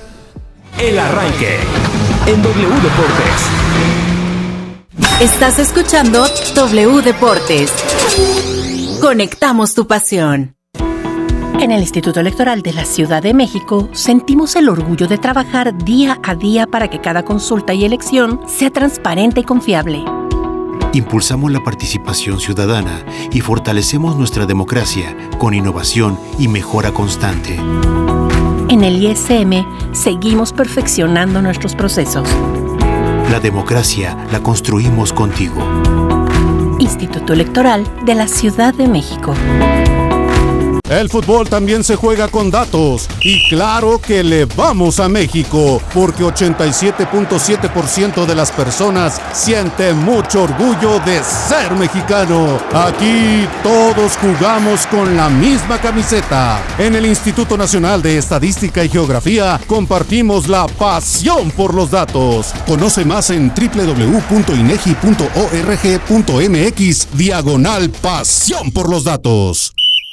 El arranque en W Deportes. Estás escuchando W Deportes. Conectamos tu pasión. En el Instituto Electoral de la Ciudad de México sentimos el orgullo de trabajar día a día para que cada consulta y elección sea transparente y confiable. Impulsamos la participación ciudadana y fortalecemos nuestra democracia con innovación y mejora constante. En el I S M seguimos perfeccionando nuestros procesos. La democracia la construimos contigo. Instituto Electoral de la Ciudad de México. El fútbol también se juega con datos y claro que le vamos a México porque ochenta y siete punto siete por ciento de las personas sienten mucho orgullo de ser mexicano. Aquí todos jugamos con la misma camiseta. En el Instituto Nacional de Estadística y Geografía compartimos la pasión por los datos. Conoce más en doble u doble u doble u punto inegi punto org punto mx diagonal pasión por los datos.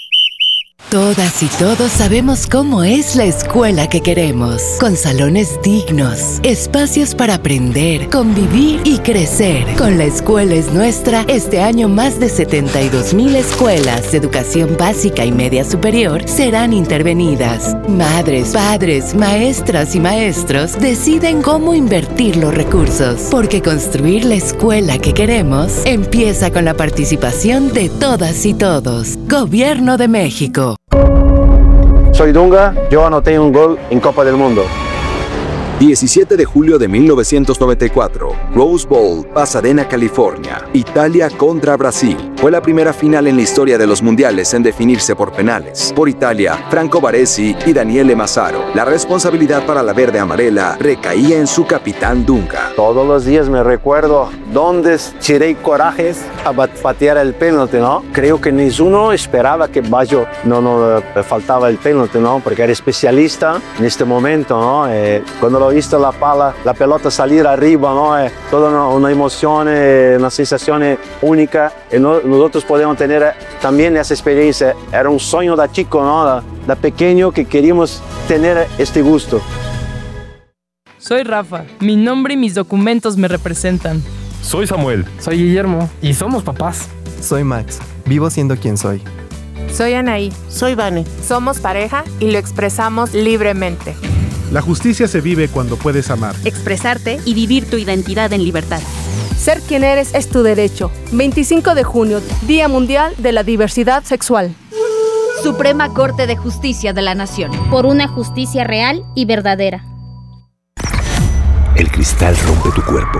Todas y todos sabemos cómo es la escuela que queremos, con salones dignos, espacios para aprender, convivir y crecer. Con La Escuela es Nuestra, este año más de setenta y dos mil escuelas de educación básica y media superior serán intervenidas. Madres, padres, maestras y maestros deciden cómo invertir los recursos, porque construir la escuela que queremos empieza con la participación de todas y todos. Gobierno de México. Soy Dunga, yo anoté un gol en Copa del Mundo. diecisiete de julio de mil novecientos noventa y cuatro, Rose Bowl, Pasadena, California, Italia contra Brasil. Fue la primera final en la historia de los mundiales en definirse por penales. Por Italia, Franco Baresi y Daniele Massaro. La responsabilidad para la verde amarela recaía en su capitán Dunga. Todos los días me recuerdo dónde tiré corajes a patear el penalti, ¿no? Creo que ninguno esperaba que Baggio no, no le faltaba el penalti, ¿no? Porque era especialista en este momento, ¿no? Eh, cuando lo visto la pala, la pelota salir arriba, ¿no? Eh, toda una, una emoción, eh, una sensación única. Y no, nosotros podemos tener también esa experiencia. Era un sueño de chico, ¿no? De, de pequeño que queríamos tener este gusto. Soy Rafa. Mi nombre y mis documentos me representan. Soy Samuel. Soy Guillermo. Y somos papás. Soy Max. Vivo siendo quien soy. Soy Anaí. Soy Vane. Somos pareja y lo expresamos libremente. La justicia se vive cuando puedes amar, expresarte y vivir tu identidad en libertad. Ser quien eres es tu derecho. veinticinco de junio, Día Mundial de la Diversidad Sexual. Suprema Corte de Justicia de la Nación. Por una justicia real y verdadera. El cristal rompe tu cuerpo.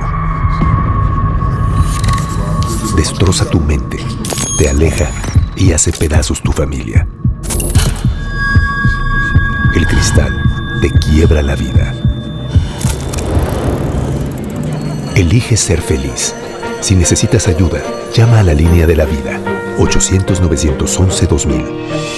Destroza tu mente. Te aleja y hace pedazos tu familia. El cristal te quiebra la vida. Elige ser feliz. Si necesitas ayuda, llama a la línea de la vida. ochocientos, novecientos once, dos mil.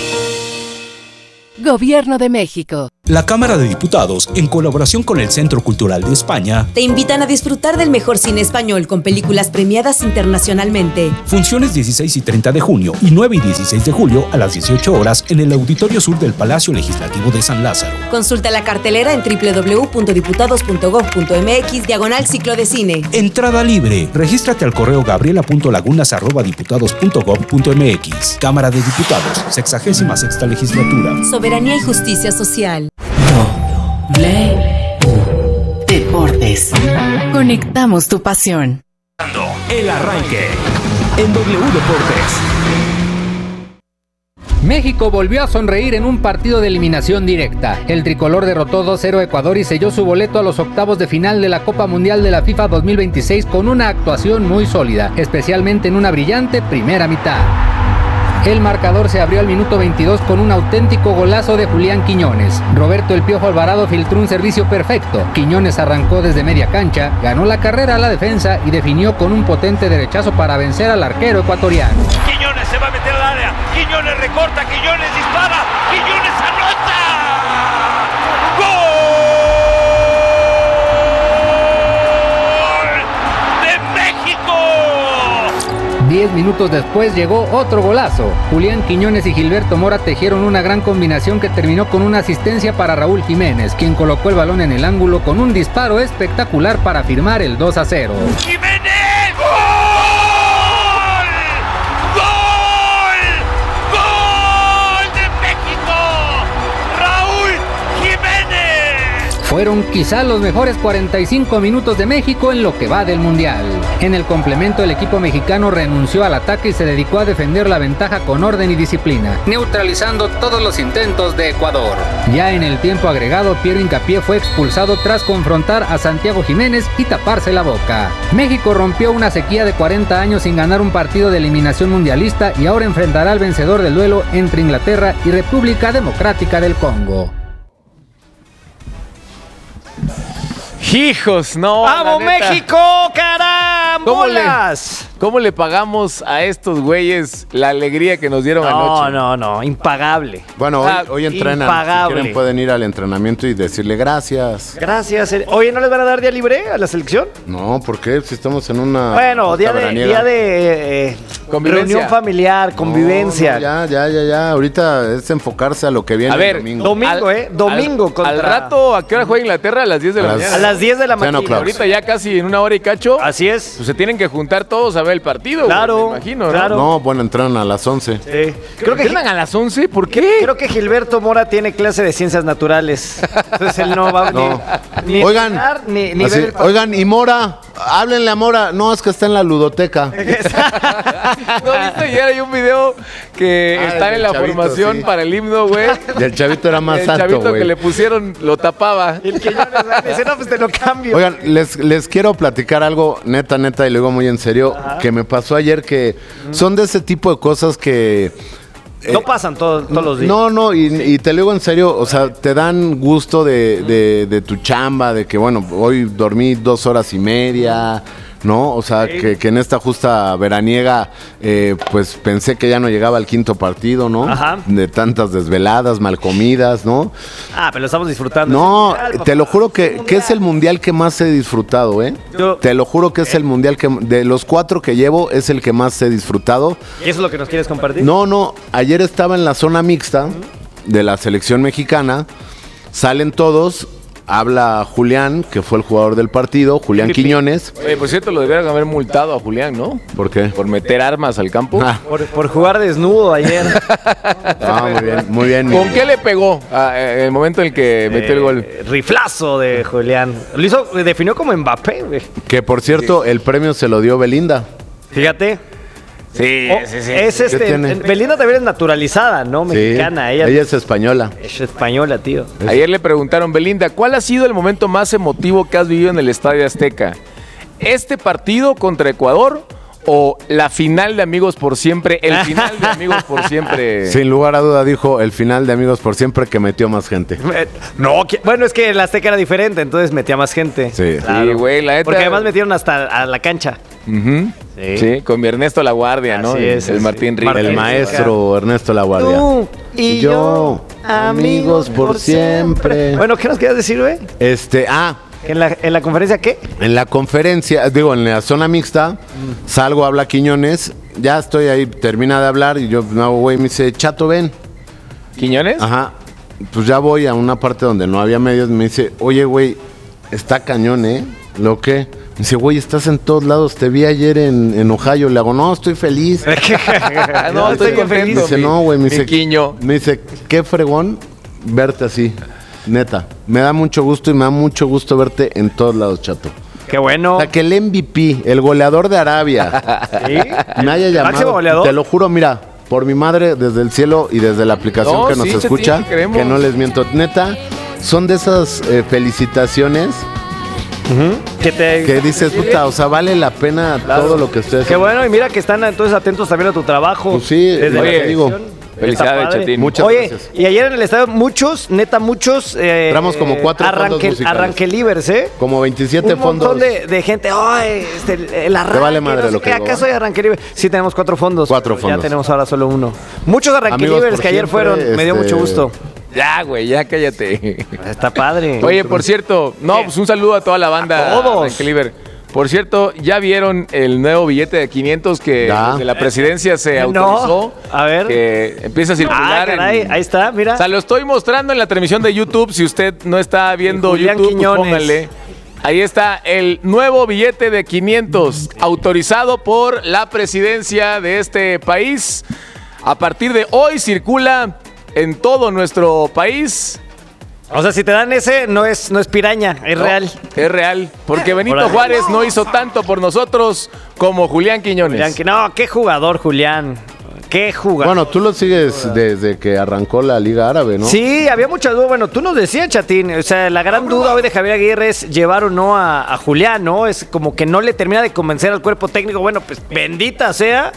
Gobierno de México. La Cámara de Diputados, en colaboración con el Centro Cultural de España, te invitan a disfrutar del mejor cine español con películas premiadas internacionalmente. Funciones dieciséis y treinta de junio y nueve y dieciséis de julio a las dieciocho horas en el Auditorio Sur del Palacio Legislativo de San Lázaro. Consulta la cartelera en doble u doble u doble u punto diputados punto gob punto eme equis diagonal ciclo de cine. Entrada libre. Regístrate al correo gabriela punto lagunas arroba diputados punto gob punto eme equis. Cámara de Diputados, sexagésima sexta legislatura. Soberanía y justicia social. Deportes. Conectamos tu pasión. El arranque en W Deportes. México volvió a sonreír en un partido de eliminación directa. El tricolor derrotó dos cero a Ecuador y selló su boleto a los octavos de final de la Copa Mundial de la FIFA dos mil veintiséis con una actuación muy sólida, especialmente en una brillante primera mitad. El marcador se abrió al minuto veintidós con un auténtico golazo de Julián Quiñones. Roberto El Piojo Alvarado filtró un servicio perfecto. Quiñones arrancó desde media cancha, ganó la carrera a la defensa y definió con un potente derechazo para vencer al arquero ecuatoriano. Quiñones se va a meter al área, Quiñones recorta, Quiñones dispara, Quiñones anota. Diez minutos después llegó otro golazo. Julián Quiñones y Gilberto Mora tejieron una gran combinación que terminó con una asistencia para Raúl Jiménez, quien colocó el balón en el ángulo con un disparo espectacular para firmar el dos a cero. ¡Jiménez! ¡Gol! ¡Gol! ¡Gol de México! ¡Raúl Jiménez! Fueron quizá los mejores cuarenta y cinco minutos de México en lo que va del Mundial. En el complemento, el equipo mexicano renunció al ataque y se dedicó a defender la ventaja con orden y disciplina, neutralizando todos los intentos de Ecuador. Ya en el tiempo agregado, Piero Hincapié fue expulsado tras confrontar a Santiago Jiménez y taparse la boca. México rompió una sequía de cuarenta años sin ganar un partido de eliminación mundialista y ahora enfrentará al vencedor del duelo entre Inglaterra y República Democrática del Congo. Hijos, no. ¡Vamos, México! ¡Carambolas! ¿Cómo le, ¿Cómo le pagamos a estos güeyes la alegría que nos dieron anoche? No, no, no, impagable. Bueno, hoy, hoy entrenan. Impagable. Si quieren pueden ir al entrenamiento y decirle gracias. Gracias. Oye, ¿no les van a dar día libre a la selección? No, ¿por qué? Si estamos en una... Bueno, día de, día de eh, reunión familiar, convivencia. No, no, ya, ya, ya, ya. Ahorita es enfocarse a lo que viene a ver, el domingo. Domingo, al, ¿eh? Domingo. Al, contra... al rato, ¿a qué hora juega Inglaterra? A las diez de la mañana. A las diez de la mañana. Ahorita ya casi en una hora y cacho. Así es. Pues se tienen que juntar todos a ver el partido. Claro. Me imagino, claro. ¿no? No, bueno, entrenan a las once. Sí. Creo que entrenan a las once. ¿Por qué? Creo que Gilberto Mora tiene clase de ciencias naturales. Entonces él no va a no. ni, ni Oigan, entrenar, ni, ni así, ver el oigan, y Mora, háblenle a Mora. No, es que está en la ludoteca. ¿No viste? Ayer hay un video que Ah, está el en la chavito, formación sí. para el himno, güey. Y el chavito era más el alto, chavito güey. que le pusieron lo tapaba. Y el que yo le dice, no, pues te lo cambio. Oigan, les, les quiero platicar algo, neta, neta, y lo digo muy en serio, que me pasó ayer, que son de ese tipo de cosas que... no pasan todo- todos los días. No, no, y, y te lo digo en serio, o sea, te dan gusto de, de- de tu chamba, de que, bueno, hoy dormí dos horas y media, ¿no? O sea, que, que en esta justa veraniega, eh, pues pensé que ya no llegaba al quinto partido, ¿no? Ajá. De tantas desveladas, mal comidas, ¿no? Ah, pero lo estamos disfrutando. No, Es mundial, te lo papá. juro que, que es el mundial que más he disfrutado, ¿eh? Yo- Te lo juro que es el mundial que, de los cuatro que llevo, es el que más he disfrutado. ¿Y eso es lo que nos quieres compartir? No, no, ayer estaba en la zona mixta de la selección mexicana, salen todos, habla Julián, que fue el jugador del partido, Julián Quiñones. Oye, por cierto, lo debieron haber multado a Julián, ¿no? ¿Por qué? Por meter armas al campo. Ah, Por, por jugar desnudo ayer. ah, muy bien, muy bien. ¿Con qué le pegó ah, en el momento en el que metió el gol? Eh, Riflazo de Julián. Lo hizo, definió como Mbappé, güey. Que por cierto, el premio se lo dio Belinda. Fíjate. Sí, Oh, sí, sí. Es ¿Qué este, tiene? Belinda también es naturalizada, ¿no? Mexicana. Sí, Ella, ella es española. es española, tío. Ayer le preguntaron, Belinda, ¿cuál ha sido el momento más emotivo que has vivido en el Estadio Azteca? ¿Este partido contra Ecuador o la final de Amigos por Siempre? El final de Amigos por Siempre. Sin lugar a duda dijo el final de Amigos por Siempre, que metió más gente. Eh, No, que- bueno, es que el Azteca era diferente, entonces metía más gente. Sí. Sí, güey, la neta. Porque además metieron hasta a la cancha. Ujú. Sí. Sí, con mi Ernesto La Guardia, ¿no? Así El- es, el sí. Martín Ríos. Martín. El maestro Ernesto La Guardia. Tú y yo, amigos por siempre. Bueno, ¿qué nos querías decir, güey? Este, ah, ¿En la, ¿En la conferencia qué? en la conferencia, digo, en la zona mixta, salgo, habla Quiñones, ya estoy ahí, termina de hablar y yo me hago, güey, me dice, Chato, ven. ¿Quiñones? Ajá, pues ya voy a una parte donde no había medios, me dice, oye, güey, está cañón, ¿eh? ¿Lo qué? Me dice, güey, estás en todos lados, te vi ayer en, en Ohio. Le hago, no, estoy feliz. no, estoy Me contento. dice, no, güey, me mi dice, Quiño. me dice, qué fregón verte así, neta. Me da mucho gusto y me da mucho gusto verte en todos lados, Chato. Qué bueno. O sea, que el M V P, el goleador de Arabia, ¿Sí? me haya ¿El llamado. máximo goleador? Te lo juro, mira, por mi madre, desde el cielo y desde la aplicación No, que nos sí, Chatín, escucha, te queremos. que no les miento. Neta, son de esas eh, felicitaciones Que te... que dices, puta, o sea, vale la pena Claro. todo lo que ustedes Qué bueno, y mira que están entonces atentos también a tu trabajo. Pues sí, Desde oye, la digo, selección. felicidades, Está padre. Chatín. Muchas Oye, gracias. y ayer en el estadio muchos, neta muchos... Eh, Entramos como cuatro fondos arranque, musicales. arranque libres, ¿eh? Como veintisiete Un montón fondos. de, de gente, ay, este, el arranque, Te vale madre no sé lo qué, que digo, ¿acaso ¿va? hay arranque libre? Sí, tenemos cuatro fondos. Cuatro pero fondos. Ya tenemos ahora solo uno. Muchos arranque Amigos libres por que ayer siempre, fueron, me dio este- mucho gusto. Ya, güey, ya cállate. Está padre. Oye, por cierto, no, pues un saludo a toda la banda. A todos. Arranque Libre. Por cierto, ¿ya vieron el nuevo billete de quinientos que Ya. desde la presidencia se Eh, autorizó? no. A ver. Que empieza a Ah, circular. caray, en- ahí está, mira. O sea, lo estoy mostrando en la transmisión de YouTube. Si usted no está viendo Julián YouTube, pues Quiñones. póngale. Ahí está el nuevo billete de quinientos, autorizado por la presidencia de este país. A partir de hoy circula en todo nuestro país. O sea, si te dan ese, no es, no es piraña, es No, real. Es real. Porque Benito Órale. Juárez no hizo tanto por nosotros como Julián Quiñones. Julián, que no, qué jugador, Julián. Qué jugador. Bueno, tú lo sigues desde que arrancó la Liga Árabe, ¿no? Sí, había mucha duda. Bueno, tú nos decías, Chatín. O sea, la gran duda hoy de Javier Aguirre es llevar o no a, a Julián, ¿no? Es como que no le termina de convencer al cuerpo técnico. Bueno, pues bendita sea.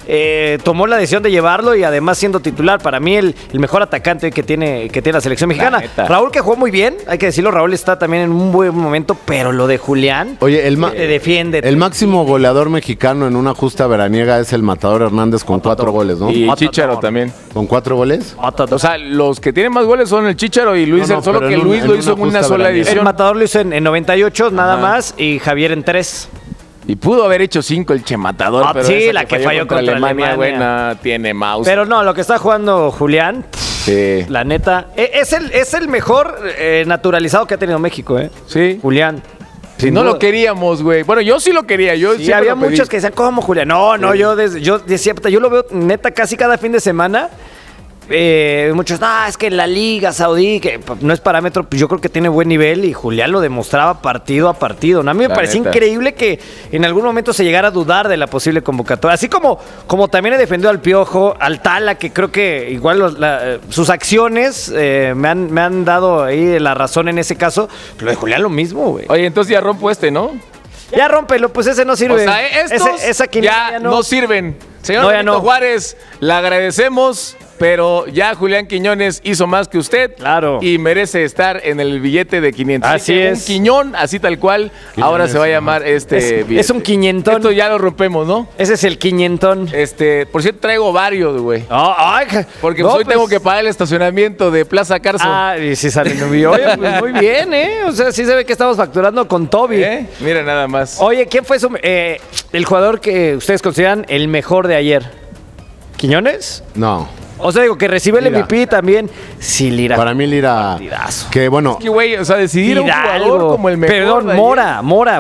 Eh, tomó la decisión de llevarlo y además siendo titular. Para mí, el, el mejor atacante que tiene, que tiene la selección mexicana. neta. Raúl, que jugó muy bien, hay que decirlo. Raúl está también en un buen momento, pero lo de Julián. Oye, el, ma- Te defiende. el máximo goleador mexicano en una justa veraniega es el Matador Hernández con cuatro goles, ¿no? Y Matador. Chícharo también. ¿Con cuatro goles? O sea, los que tienen más goles son el Chícharo y Luis, No, no, solo pero que en un- Luis en lo una hizo en una justa sola veraniega. El edición. Matador lo hizo en, en noventa y ocho, nada Ajá. más, y Javier en tres. Y pudo haber hecho cinco el Che Matador, Ah, pero sí, esa la que falló contra Alemania. buena, tiene mouse. Pero no, lo que está jugando Julián, sí. la neta, e- es el, es el mejor eh, naturalizado que ha tenido México, ¿eh? Sí. Julián. Si Sin no duda. lo queríamos, güey. Bueno, yo sí lo quería. Yo Sí, siempre había lo pedí. muchos que decían, ¿cómo Julián? No, no, Sí. yo, desde, yo decía, puta, yo lo veo neta casi cada fin de semana. eh, muchos, ah, es que la Liga Saudí, que no es parámetro, pues yo creo que tiene buen nivel y Julián lo demostraba partido a partido, ¿no? A mí me La parecía neta. increíble que en algún momento se llegara a dudar de la posible convocatoria. Así como, como también he defendido al Piojo, al Tala, que creo que igual los- la- eh, sus acciones eh, me, han, me han dado ahí la razón en ese caso. Pero lo de Julián lo mismo, güey. Oye, entonces ya rompo este, ¿no? Ya rómpelo, pues ese no sirve. O sea, estos Ese- esa quiniela ya no. sirven. Señor No, ya Benito no. Juárez, le agradecemos, pero ya Julián Quiñones hizo más que usted. Claro. Y merece estar en el billete de quinientos. Así que es. Un Quiñón, así tal cual, ahora se va a llamar este Es- billete. es un quinientón. Esto ya lo rompemos, ¿no? Ese es el quinientón. Este, por cierto, traigo varios, güey. Ah, ay, Porque no, pues hoy pues- tengo que pagar el estacionamiento de Plaza Carso. Ah, y si sale muy bien. Oye, pues muy bien, ¿eh? O sea, sí se ve que estamos facturando con Toby. ¿Eh? Mira nada más. Oye, ¿quién fue su, eh, el jugador que ustedes consideran el mejor de ayer? ¿Quiñones? No. O sea, digo, que recibe el Lira. M V P también. Sí, Lira. Para mí Lira, Partidazo. que bueno, Es que, güey, o sea, decidir a un Hidalgo. jugador como el mejor Perdón, de ayer. Mora, Mora.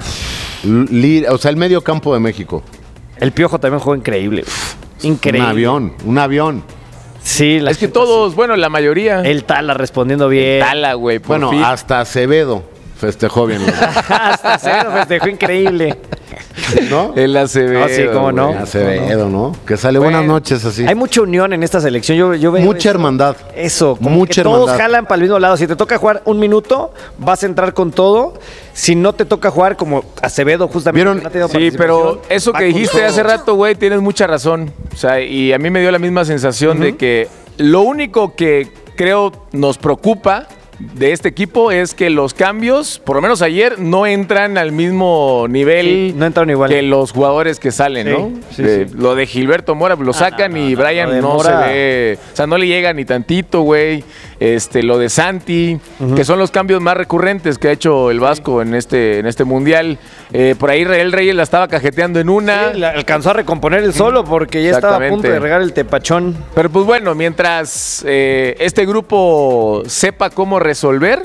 Lira, o sea, el medio campo de México. El Piojo también jugó increíble. Increíble. Un avión, un avión. Sí, la Es que todos, bueno, la mayoría. El Tala respondiendo bien. Tala, güey, por Bueno, fin. hasta Acevedo festejó bien. Hasta Acevedo festejó increíble. ¿No? El Acevedo. Ah, sí, cómo no. güey. Acevedo, ¿no? Que sale buenas Bueno, noches así. Hay mucha unión en esta selección. Yo, yo veo Mucha eso. hermandad. Eso, como Mucha que todos hermandad. jalan para el mismo lado. Si te toca jugar un minuto, vas a entrar con todo. Si no te toca jugar como Acevedo, justamente. ¿Vieron? que no ha tenido Sí, pero participación, eso va que con dijiste todo. hace rato, güey, tienes mucha razón. O sea, y a mí me dio la misma sensación de que lo único que creo nos preocupa de este equipo es que los cambios, por lo menos ayer, no entran al mismo nivel Sí, no entraron igual. que los jugadores que salen, Sí, ¿no? sí, De- sí. Lo de Gilberto Mora lo sacan no, no, y no, Brian lo de no Mora- se ve, o sea, no le llega ni tantito, güey. Este, lo de Santi, que son los cambios más recurrentes que ha hecho el Vasco en este en este mundial. Eh, por ahí Real Reyes la estaba cajeteando en una. Sí, la alcanzó a recomponer el solo porque ya estaba a punto Exactamente. de regar el tepachón. Pero pues bueno, mientras eh, este grupo sepa cómo resolver,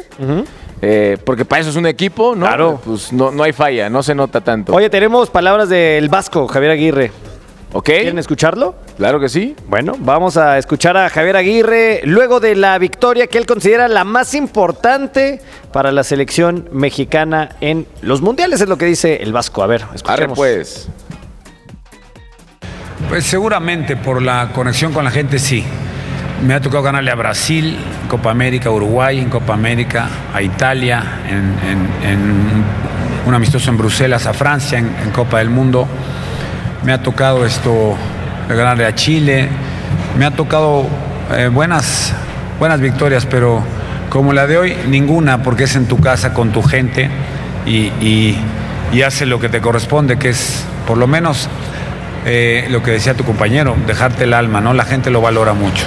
eh, porque para eso es un equipo, ¿no? Claro. Pues no, no hay falla, no se nota tanto. Oye, tenemos palabras del Vasco, Javier Aguirre. ¿Ok? ¿Quieren escucharlo? Claro que sí. Bueno, vamos a escuchar a Javier Aguirre luego de la victoria que él considera la más importante para la selección mexicana en los mundiales, es lo que dice el Vasco. A ver, Arre escuchemos. pues. Pues seguramente por la conexión con la gente sí. Me ha tocado ganarle a Brasil, en Copa América, a Uruguay, en Copa América, a Italia, en, en- en un amistoso en Bruselas, a Francia, en, en Copa del Mundo. Me ha tocado esto ganarle a Chile. Me ha tocado eh, buenas, buenas victorias, pero como la de hoy, ninguna, porque es en tu casa con tu gente y, y, y hace lo que te corresponde, que es por lo menos eh, lo que decía tu compañero, dejarte el alma, ¿no? La gente lo valora mucho.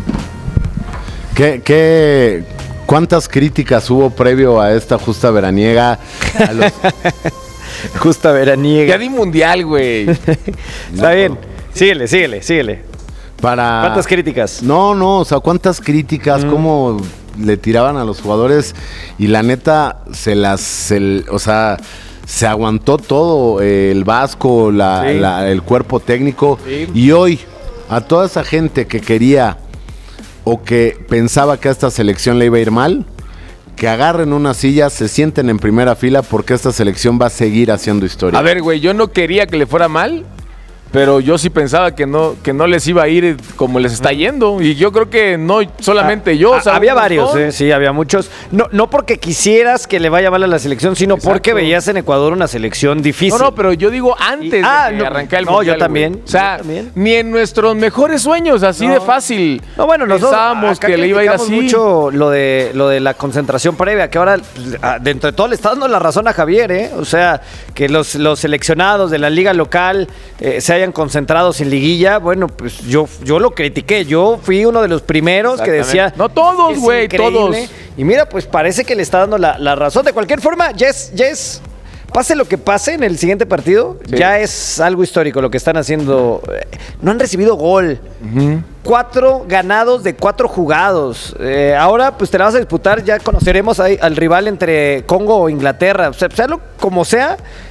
¿Qué, qué, ¿Cuántas críticas hubo previo a esta justa veraniega? A los- Justa veraniega. Ya di mundial, güey. Está bien. Síguele, síguele, síguele. para... ¿Cuántas críticas? No, no, o sea, cuántas críticas, cómo le tiraban a los jugadores y la neta se las, se- o sea, se aguantó todo, eh, el Vasco, la- Sí. la- el cuerpo técnico Sí. y hoy a toda esa gente que quería o que pensaba que a esta selección le iba a ir mal, que agarren una silla, se sienten en primera fila porque esta selección va a seguir haciendo historia. A ver, güey, yo no quería que le fuera mal, pero yo sí pensaba que no, que no les iba a ir como les está yendo. Y yo creo que no solamente yo. o sea, había un varios, montón. eh, sí, había muchos. No, no porque quisieras que le vaya mal a la selección, sino Exacto. porque veías en Ecuador una selección difícil. No, no, pero yo digo antes Y- ah, de que no, arrancara el no, mundial, yo también, güey. O sea, yo también. ni en nuestros mejores sueños, así No. de fácil. No, bueno, nosotros pensábamos acá que le iba a ir criticamos así. mucho lo de lo de la concentración previa, que ahora ah, dentro de todo le está dando la razón a Javier, ¿eh? O sea, que los, los seleccionados de la liga local eh, se hayan concentrado sin liguilla, bueno, pues yo, yo lo critiqué, yo fui uno de los primeros que decía... Exactamente. No todos, "Es güey, increíble". todos. Y mira, pues parece que le está dando la, la razón. De cualquier forma, ya es, ya es- pase lo que pase en el siguiente partido, Sí. ya es algo histórico lo que están haciendo. Eh, No han recibido gol. Cuatro ganados de cuatro jugados. Eh, ahora, pues te la vas a disputar. Ya conoceremos ahí al rival entre Congo o Inglaterra. O sea, sea lo- como sea,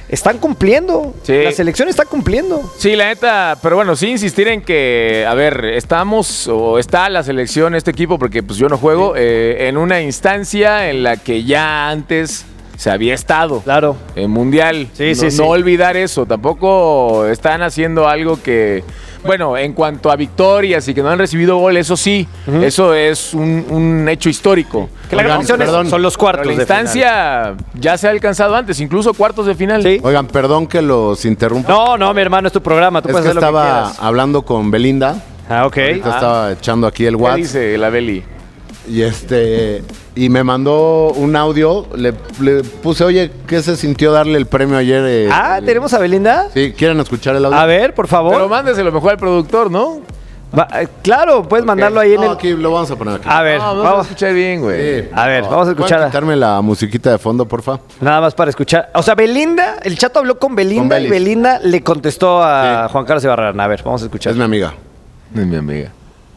están cumpliendo. Sí. La selección está cumpliendo. Sí, la neta, pero bueno, sí insistir en que, a ver, estamos o está la selección, este equipo, porque pues yo no juego, sí. eh, en una instancia en la que ya antes se había estado. Claro. En Mundial. Sí, no, sí, sí. No olvidar eso. Tampoco están haciendo algo que, bueno, en cuanto a victorias y que no han recibido gol, eso sí, uh-huh. eso es un, un hecho histórico. Que la gran opción son los cuartos. Pero la instancia ya se ha alcanzado antes, incluso cuartos de final. ¿Sí? Oigan, perdón que los interrumpa. No, no, mi hermano, es tu programa, tú es puedes que hacer lo que estaba quieras. hablando con Belinda. Ah, ok. Ahorita ah. estaba echando aquí el ¿Qué WhatsApp. dice la Beli? Y este y me mandó un audio, le, le puse, oye, ¿qué se sintió darle el premio ayer? Eh, Ah, el... ¿tenemos a Belinda? Sí, ¿quieren escuchar el audio? A ver, por favor. Pero mándeselo mejor al productor, ¿no? Va, eh, claro, puedes okay. mandarlo ahí en no, el... aquí lo vamos a poner aquí. A ver, no, vamos, vamos a escuchar bien, güey. Sí. A ver, no. vamos a escuchar. ¿Pueden quitarme la musiquita de fondo, porfa? Nada más para escuchar. O sea, Belinda, el Chato habló con Belinda con y Belinda le contestó a sí. Juan Carlos Ibarrarán. A ver, vamos a escuchar. Es mi amiga. Es mi amiga.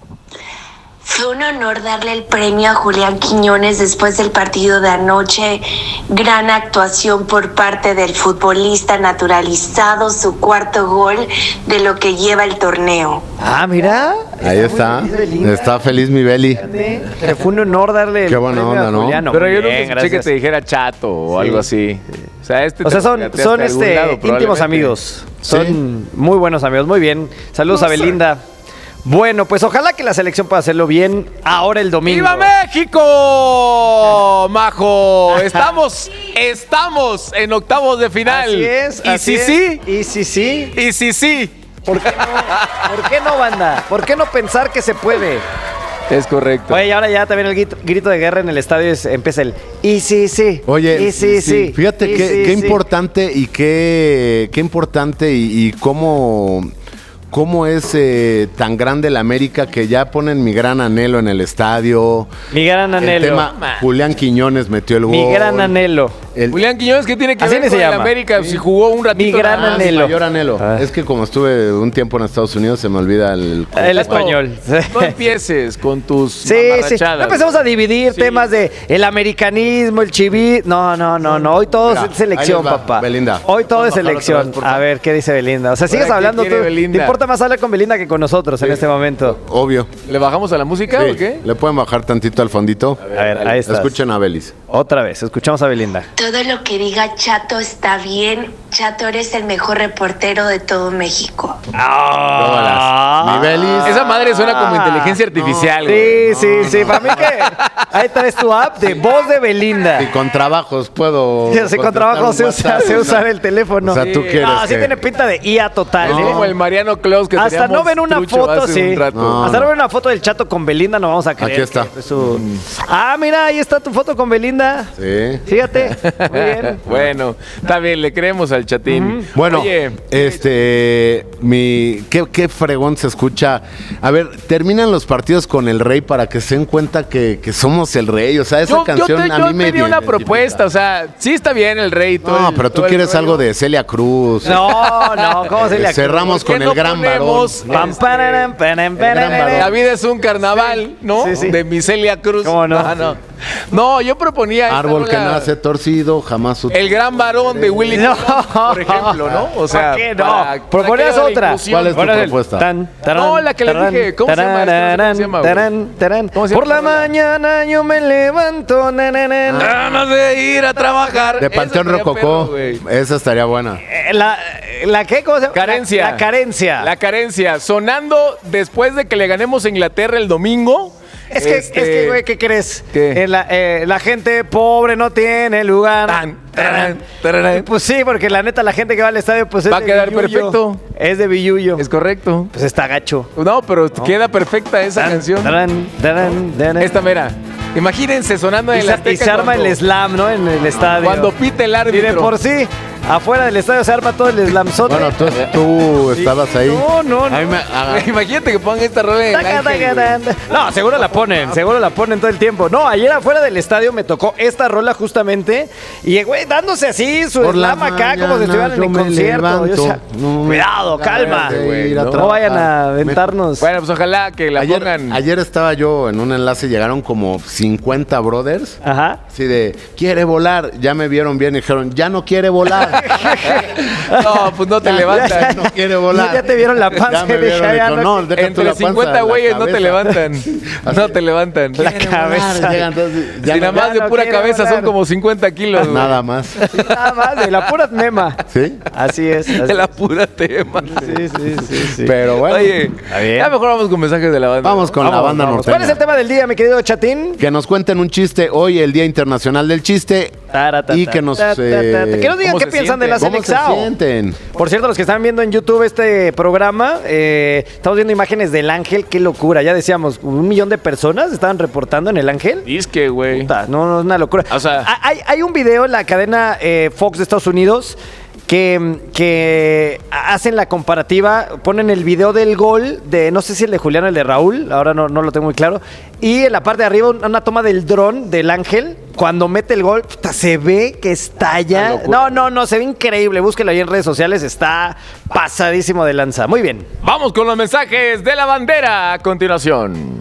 Fue un honor darle el premio a Julián Quiñones después del partido de anoche. Gran actuación por parte del futbolista naturalizado, su cuarto gol de lo que lleva el torneo. Ah, mira. Ahí está. Está feliz, está feliz mi Beli. Que fue un honor darle el Qué buena premio onda, a ¿no? Julián. Pero yo no bien, escuché que te dijera chato o sí. algo así. O sea, este o sea son, son este, lado, íntimos amigos. Son sí. muy buenos amigos. Muy bien. Saludos no a Belinda. Sé. Bueno, pues ojalá que la selección pueda hacerlo bien ahora el domingo. ¡Viva México, Majo! Estamos, estamos en octavos de final. Así es, y así si es. sí, y si sí, y si sí. ¿Por qué no? ¿Por qué no, banda? ¿Por qué no pensar que se puede? Es correcto. Oye, y ahora ya también el grito, grito de guerra en el estadio es, empieza el y sí, sí. Oye, y sí, sí, sí. Fíjate y qué, sí, qué sí. importante y qué, qué importante y, y cómo... ¿Cómo es eh, tan grande la América que ya ponen mi gran anhelo en el estadio? Mi gran anhelo. El tema, Julián Quiñones metió el gol. Mi gran anhelo. El, Julián Quiñones, ¿qué tiene que Así ver con se el llama. América? Sí. Si jugó un ratito. Mi gran ah, anhelo. Mi mayor anhelo. Ah. Es que como estuve un tiempo en Estados Unidos, se me olvida el... El español. No empieces con tus Sí, sí. No empecemos a dividir sí. temas de el americanismo, el chiví. No, no, no, no. Hoy todo Mira, es selección, papá. Belinda. Hoy todo es selección. Vez, a ver, ¿qué dice Belinda? O sea, sigues hablando tú. Belinda? ¿Te importa más hablar con Belinda que con nosotros sí. en este momento? Obvio. ¿Le bajamos a la música sí. o qué? ¿Le pueden bajar tantito al fondito? A ver, a ver ahí está. Escuchen a Belis. Otra vez, escuchamos a Belinda. Todo lo que diga Chato está bien. Chato, eres el mejor reportero de todo México. Ah, Mi Belis. Esa madre suena como inteligencia artificial. No, sí, no, sí, no, sí. No. Para mí que ahí traes tu app de voz de Belinda. Y con trabajos puedo. Sí, sí con trabajos se usa, se usa el teléfono. O sea, tú sí. quieres. No, que... sí tiene pinta de I A total. No, ¿eh? como el Mariano Claus que hasta no ven una foto, sí. No, hasta no no ven una foto del Chato con Belinda, no vamos a creer. Aquí está. Su... Ah, mira, ahí está tu foto con Belinda. Sí. Fíjate. Muy bien. Bueno, está bien, le creemos al Chatín. Uh-huh. Bueno, Oye, este, mi, qué, qué fregón se escucha. A ver, terminan los partidos con el Rey para que se den cuenta que, que somos el Rey. O sea, esa yo, canción yo te, a yo mí me di una propuesta. O sea, sí está bien el Rey. Todo no, el, pero tú quieres algo de Celia Cruz. No, no, ¿cómo Celia Cruz? Cerramos con no el gran varón. La vida es un carnaval, ¿no? Sí, sí. De mi Celia Cruz. ¿Cómo no? Ah, no. No, yo proponía... Árbol que nace torcido, jamás... Su... El gran varón de Willy no. por ejemplo, ¿no? O sea, ¿por qué no? Proponías otra. ¿Cuál es tu bueno, propuesta? Tan, tarán, no, la que tarán, le dije. ¿Cómo tarán, se llama? ¿Cómo se llama? Tarán, tarán. ¿Cómo se llama? Por la mañana yo me levanto. Na, na, na, na. Ganas de ir a trabajar. De Panteón Rococó. Perro, esa estaría buena. Eh, la, ¿La qué? ¿Cómo se llama? Carencia. La, la carencia. La carencia. Sonando después de que le ganemos a Inglaterra el domingo. Es que, este... es que, güey, ¿qué crees? ¿Qué? Eh, la, eh, la gente pobre no tiene lugar. Tan, tarán, tarán. Pues sí, porque la neta, la gente que va al estadio, pues es va a de quedar Billuyo. Perfecto. Es de Billuyo. Es correcto. Pues está gacho. No, pero no. Queda perfecta esa Tan, canción. Tarán, tarán, tarán. Esta mera. Imagínense sonando en la Y se arma cuando, el slam, ¿no? En el estadio. Cuando pite el árbitro. Y de por sí, afuera del estadio se arma todo el slamzote. Bueno, tú, tú estabas ahí. No, no, no. Me, ah, imagínate que pongan esta rola en taca, Ángel, taca, taca. No, seguro la ponen, seguro la ponen todo el tiempo. No, ayer afuera del estadio me tocó esta rola justamente. Y, güey, dándose así su slam acá como si estuvieran en el concierto. Yo, o sea, no, cuidado, calma. Wey, no, no vayan a aventarnos. Bueno, pues ojalá que la ayer, pongan. Ayer estaba yo en un enlace, llegaron como cincuenta brothers. Ajá. Así de, quiere volar. Ya me vieron bien y dijeron, ya no quiere volar. No, pues no te Ya, levantan. No quiere volar. Ya te vieron la panza. Ya me dije, vieron, ya dijo, no- no, deja tú Entre la panza, cincuenta la güeyes no te cabeza. levantan. No te levantan. La Quiere cabeza. volar, llega, entonces, ya Si no- nada más ya de no pura quiere cabeza volar. son como cincuenta kilos, güey. Nada más. Sí, nada más, de la pura mema. ¿Sí? Así es. así De la es. pura tema. Sí, sí, sí, sí. Pero bueno. Oye, bien. ya mejor vamos con mensajes de la banda. Vamos con la Vamos, banda vamos. norteña. ¿Cuál es el tema del día, mi querido Chatín? Que nos cuenten un chiste hoy, el Día Internacional del Chiste. Tarata, Y que nos, ta, ta, ta, ta. eh, Que nos digan ¿cómo qué se piensan de la ¿Cómo se Selexao. sienten? Por cierto, los que están viendo en YouTube este programa, eh, estamos viendo imágenes del Ángel. Qué locura. Ya decíamos, un millón de personas estaban reportando en el Ángel. Disque, güey. Puta, no, no, es una locura. O sea- Ha- hay, hay un video en la cadena eh, Fox de Estados Unidos que, que hacen la comparativa, ponen el video del gol de, no sé si el de Julián o el de Raúl, ahora no, no lo tengo muy claro, y en la parte de arriba un- una toma del dron del Ángel, cuando mete el gol, puta, se ve que estalla. Una locura. No, no, no, se ve increíble, búsquelo ahí en redes sociales, está pasadísimo de lanza. Muy bien. Vamos con los mensajes de la bandera a continuación.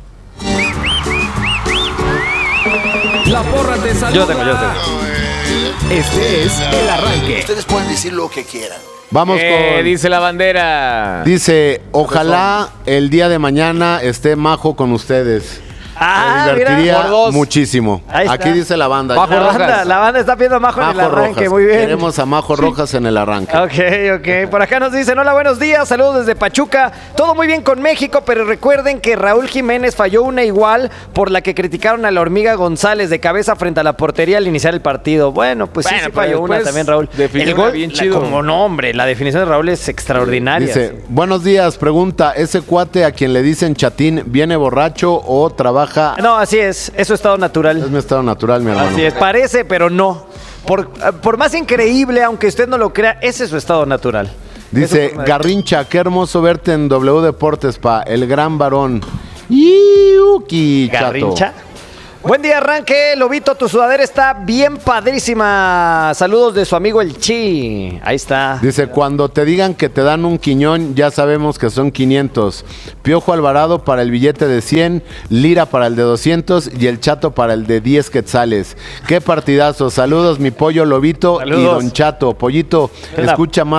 La porra te saluda. Yo tengo, yo tengo. Este es el arranque. Ustedes pueden decir lo que quieran. Vamos Eh, con... dice la bandera. Dice, ojalá el día de mañana esté Majo con ustedes. Ah, Me divertiría mira. Por dos. muchísimo. Ahí está. Aquí dice la banda. Majo La Rojas. banda, la banda está pidiendo a Majo, en el Majo arranque, Rojas. muy bien. Queremos a Majo Rojas en el arranque. Ok, ok. Por acá nos dicen, hola, buenos días, saludos desde Pachuca. Todo muy bien con México, pero recuerden que Raúl Jiménez falló una igual por la que criticaron a la hormiga González de cabeza frente a la portería al iniciar el partido. Bueno, pues sí, Bueno, sí pero falló una después también, Raúl. definió El una gol, bien la- chido. como no, hombre, la definición de Raúl es extraordinaria. Dice, buenos días, pregunta, ¿ese cuate a quien le dicen chatín viene borracho o trabaja? No, así es, eso es estado natural. Es mi estado natural, mi hermano. Así es, parece, pero no. Por, por más increíble, aunque usted no lo crea, ese es su estado natural. Dice, Es su forma de- Garrincha, qué hermoso verte en W Deportes, pa, el gran varón. Iuki, chato. Garrincha. Buen día, arranque. Lobito, tu sudadera está bien padrísima. Saludos de su amigo el Chi. Ahí está. Dice, cuando te digan que te dan un quiñón, ya sabemos que son quinientos. Piojo Alvarado para el billete de cien, Lira para el de doscientos y el Chato para el de diez quetzales. Qué partidazo. Saludos, mi pollo Lobito y Saludos. don Chato. Pollito, ¿Qué onda? escucha más.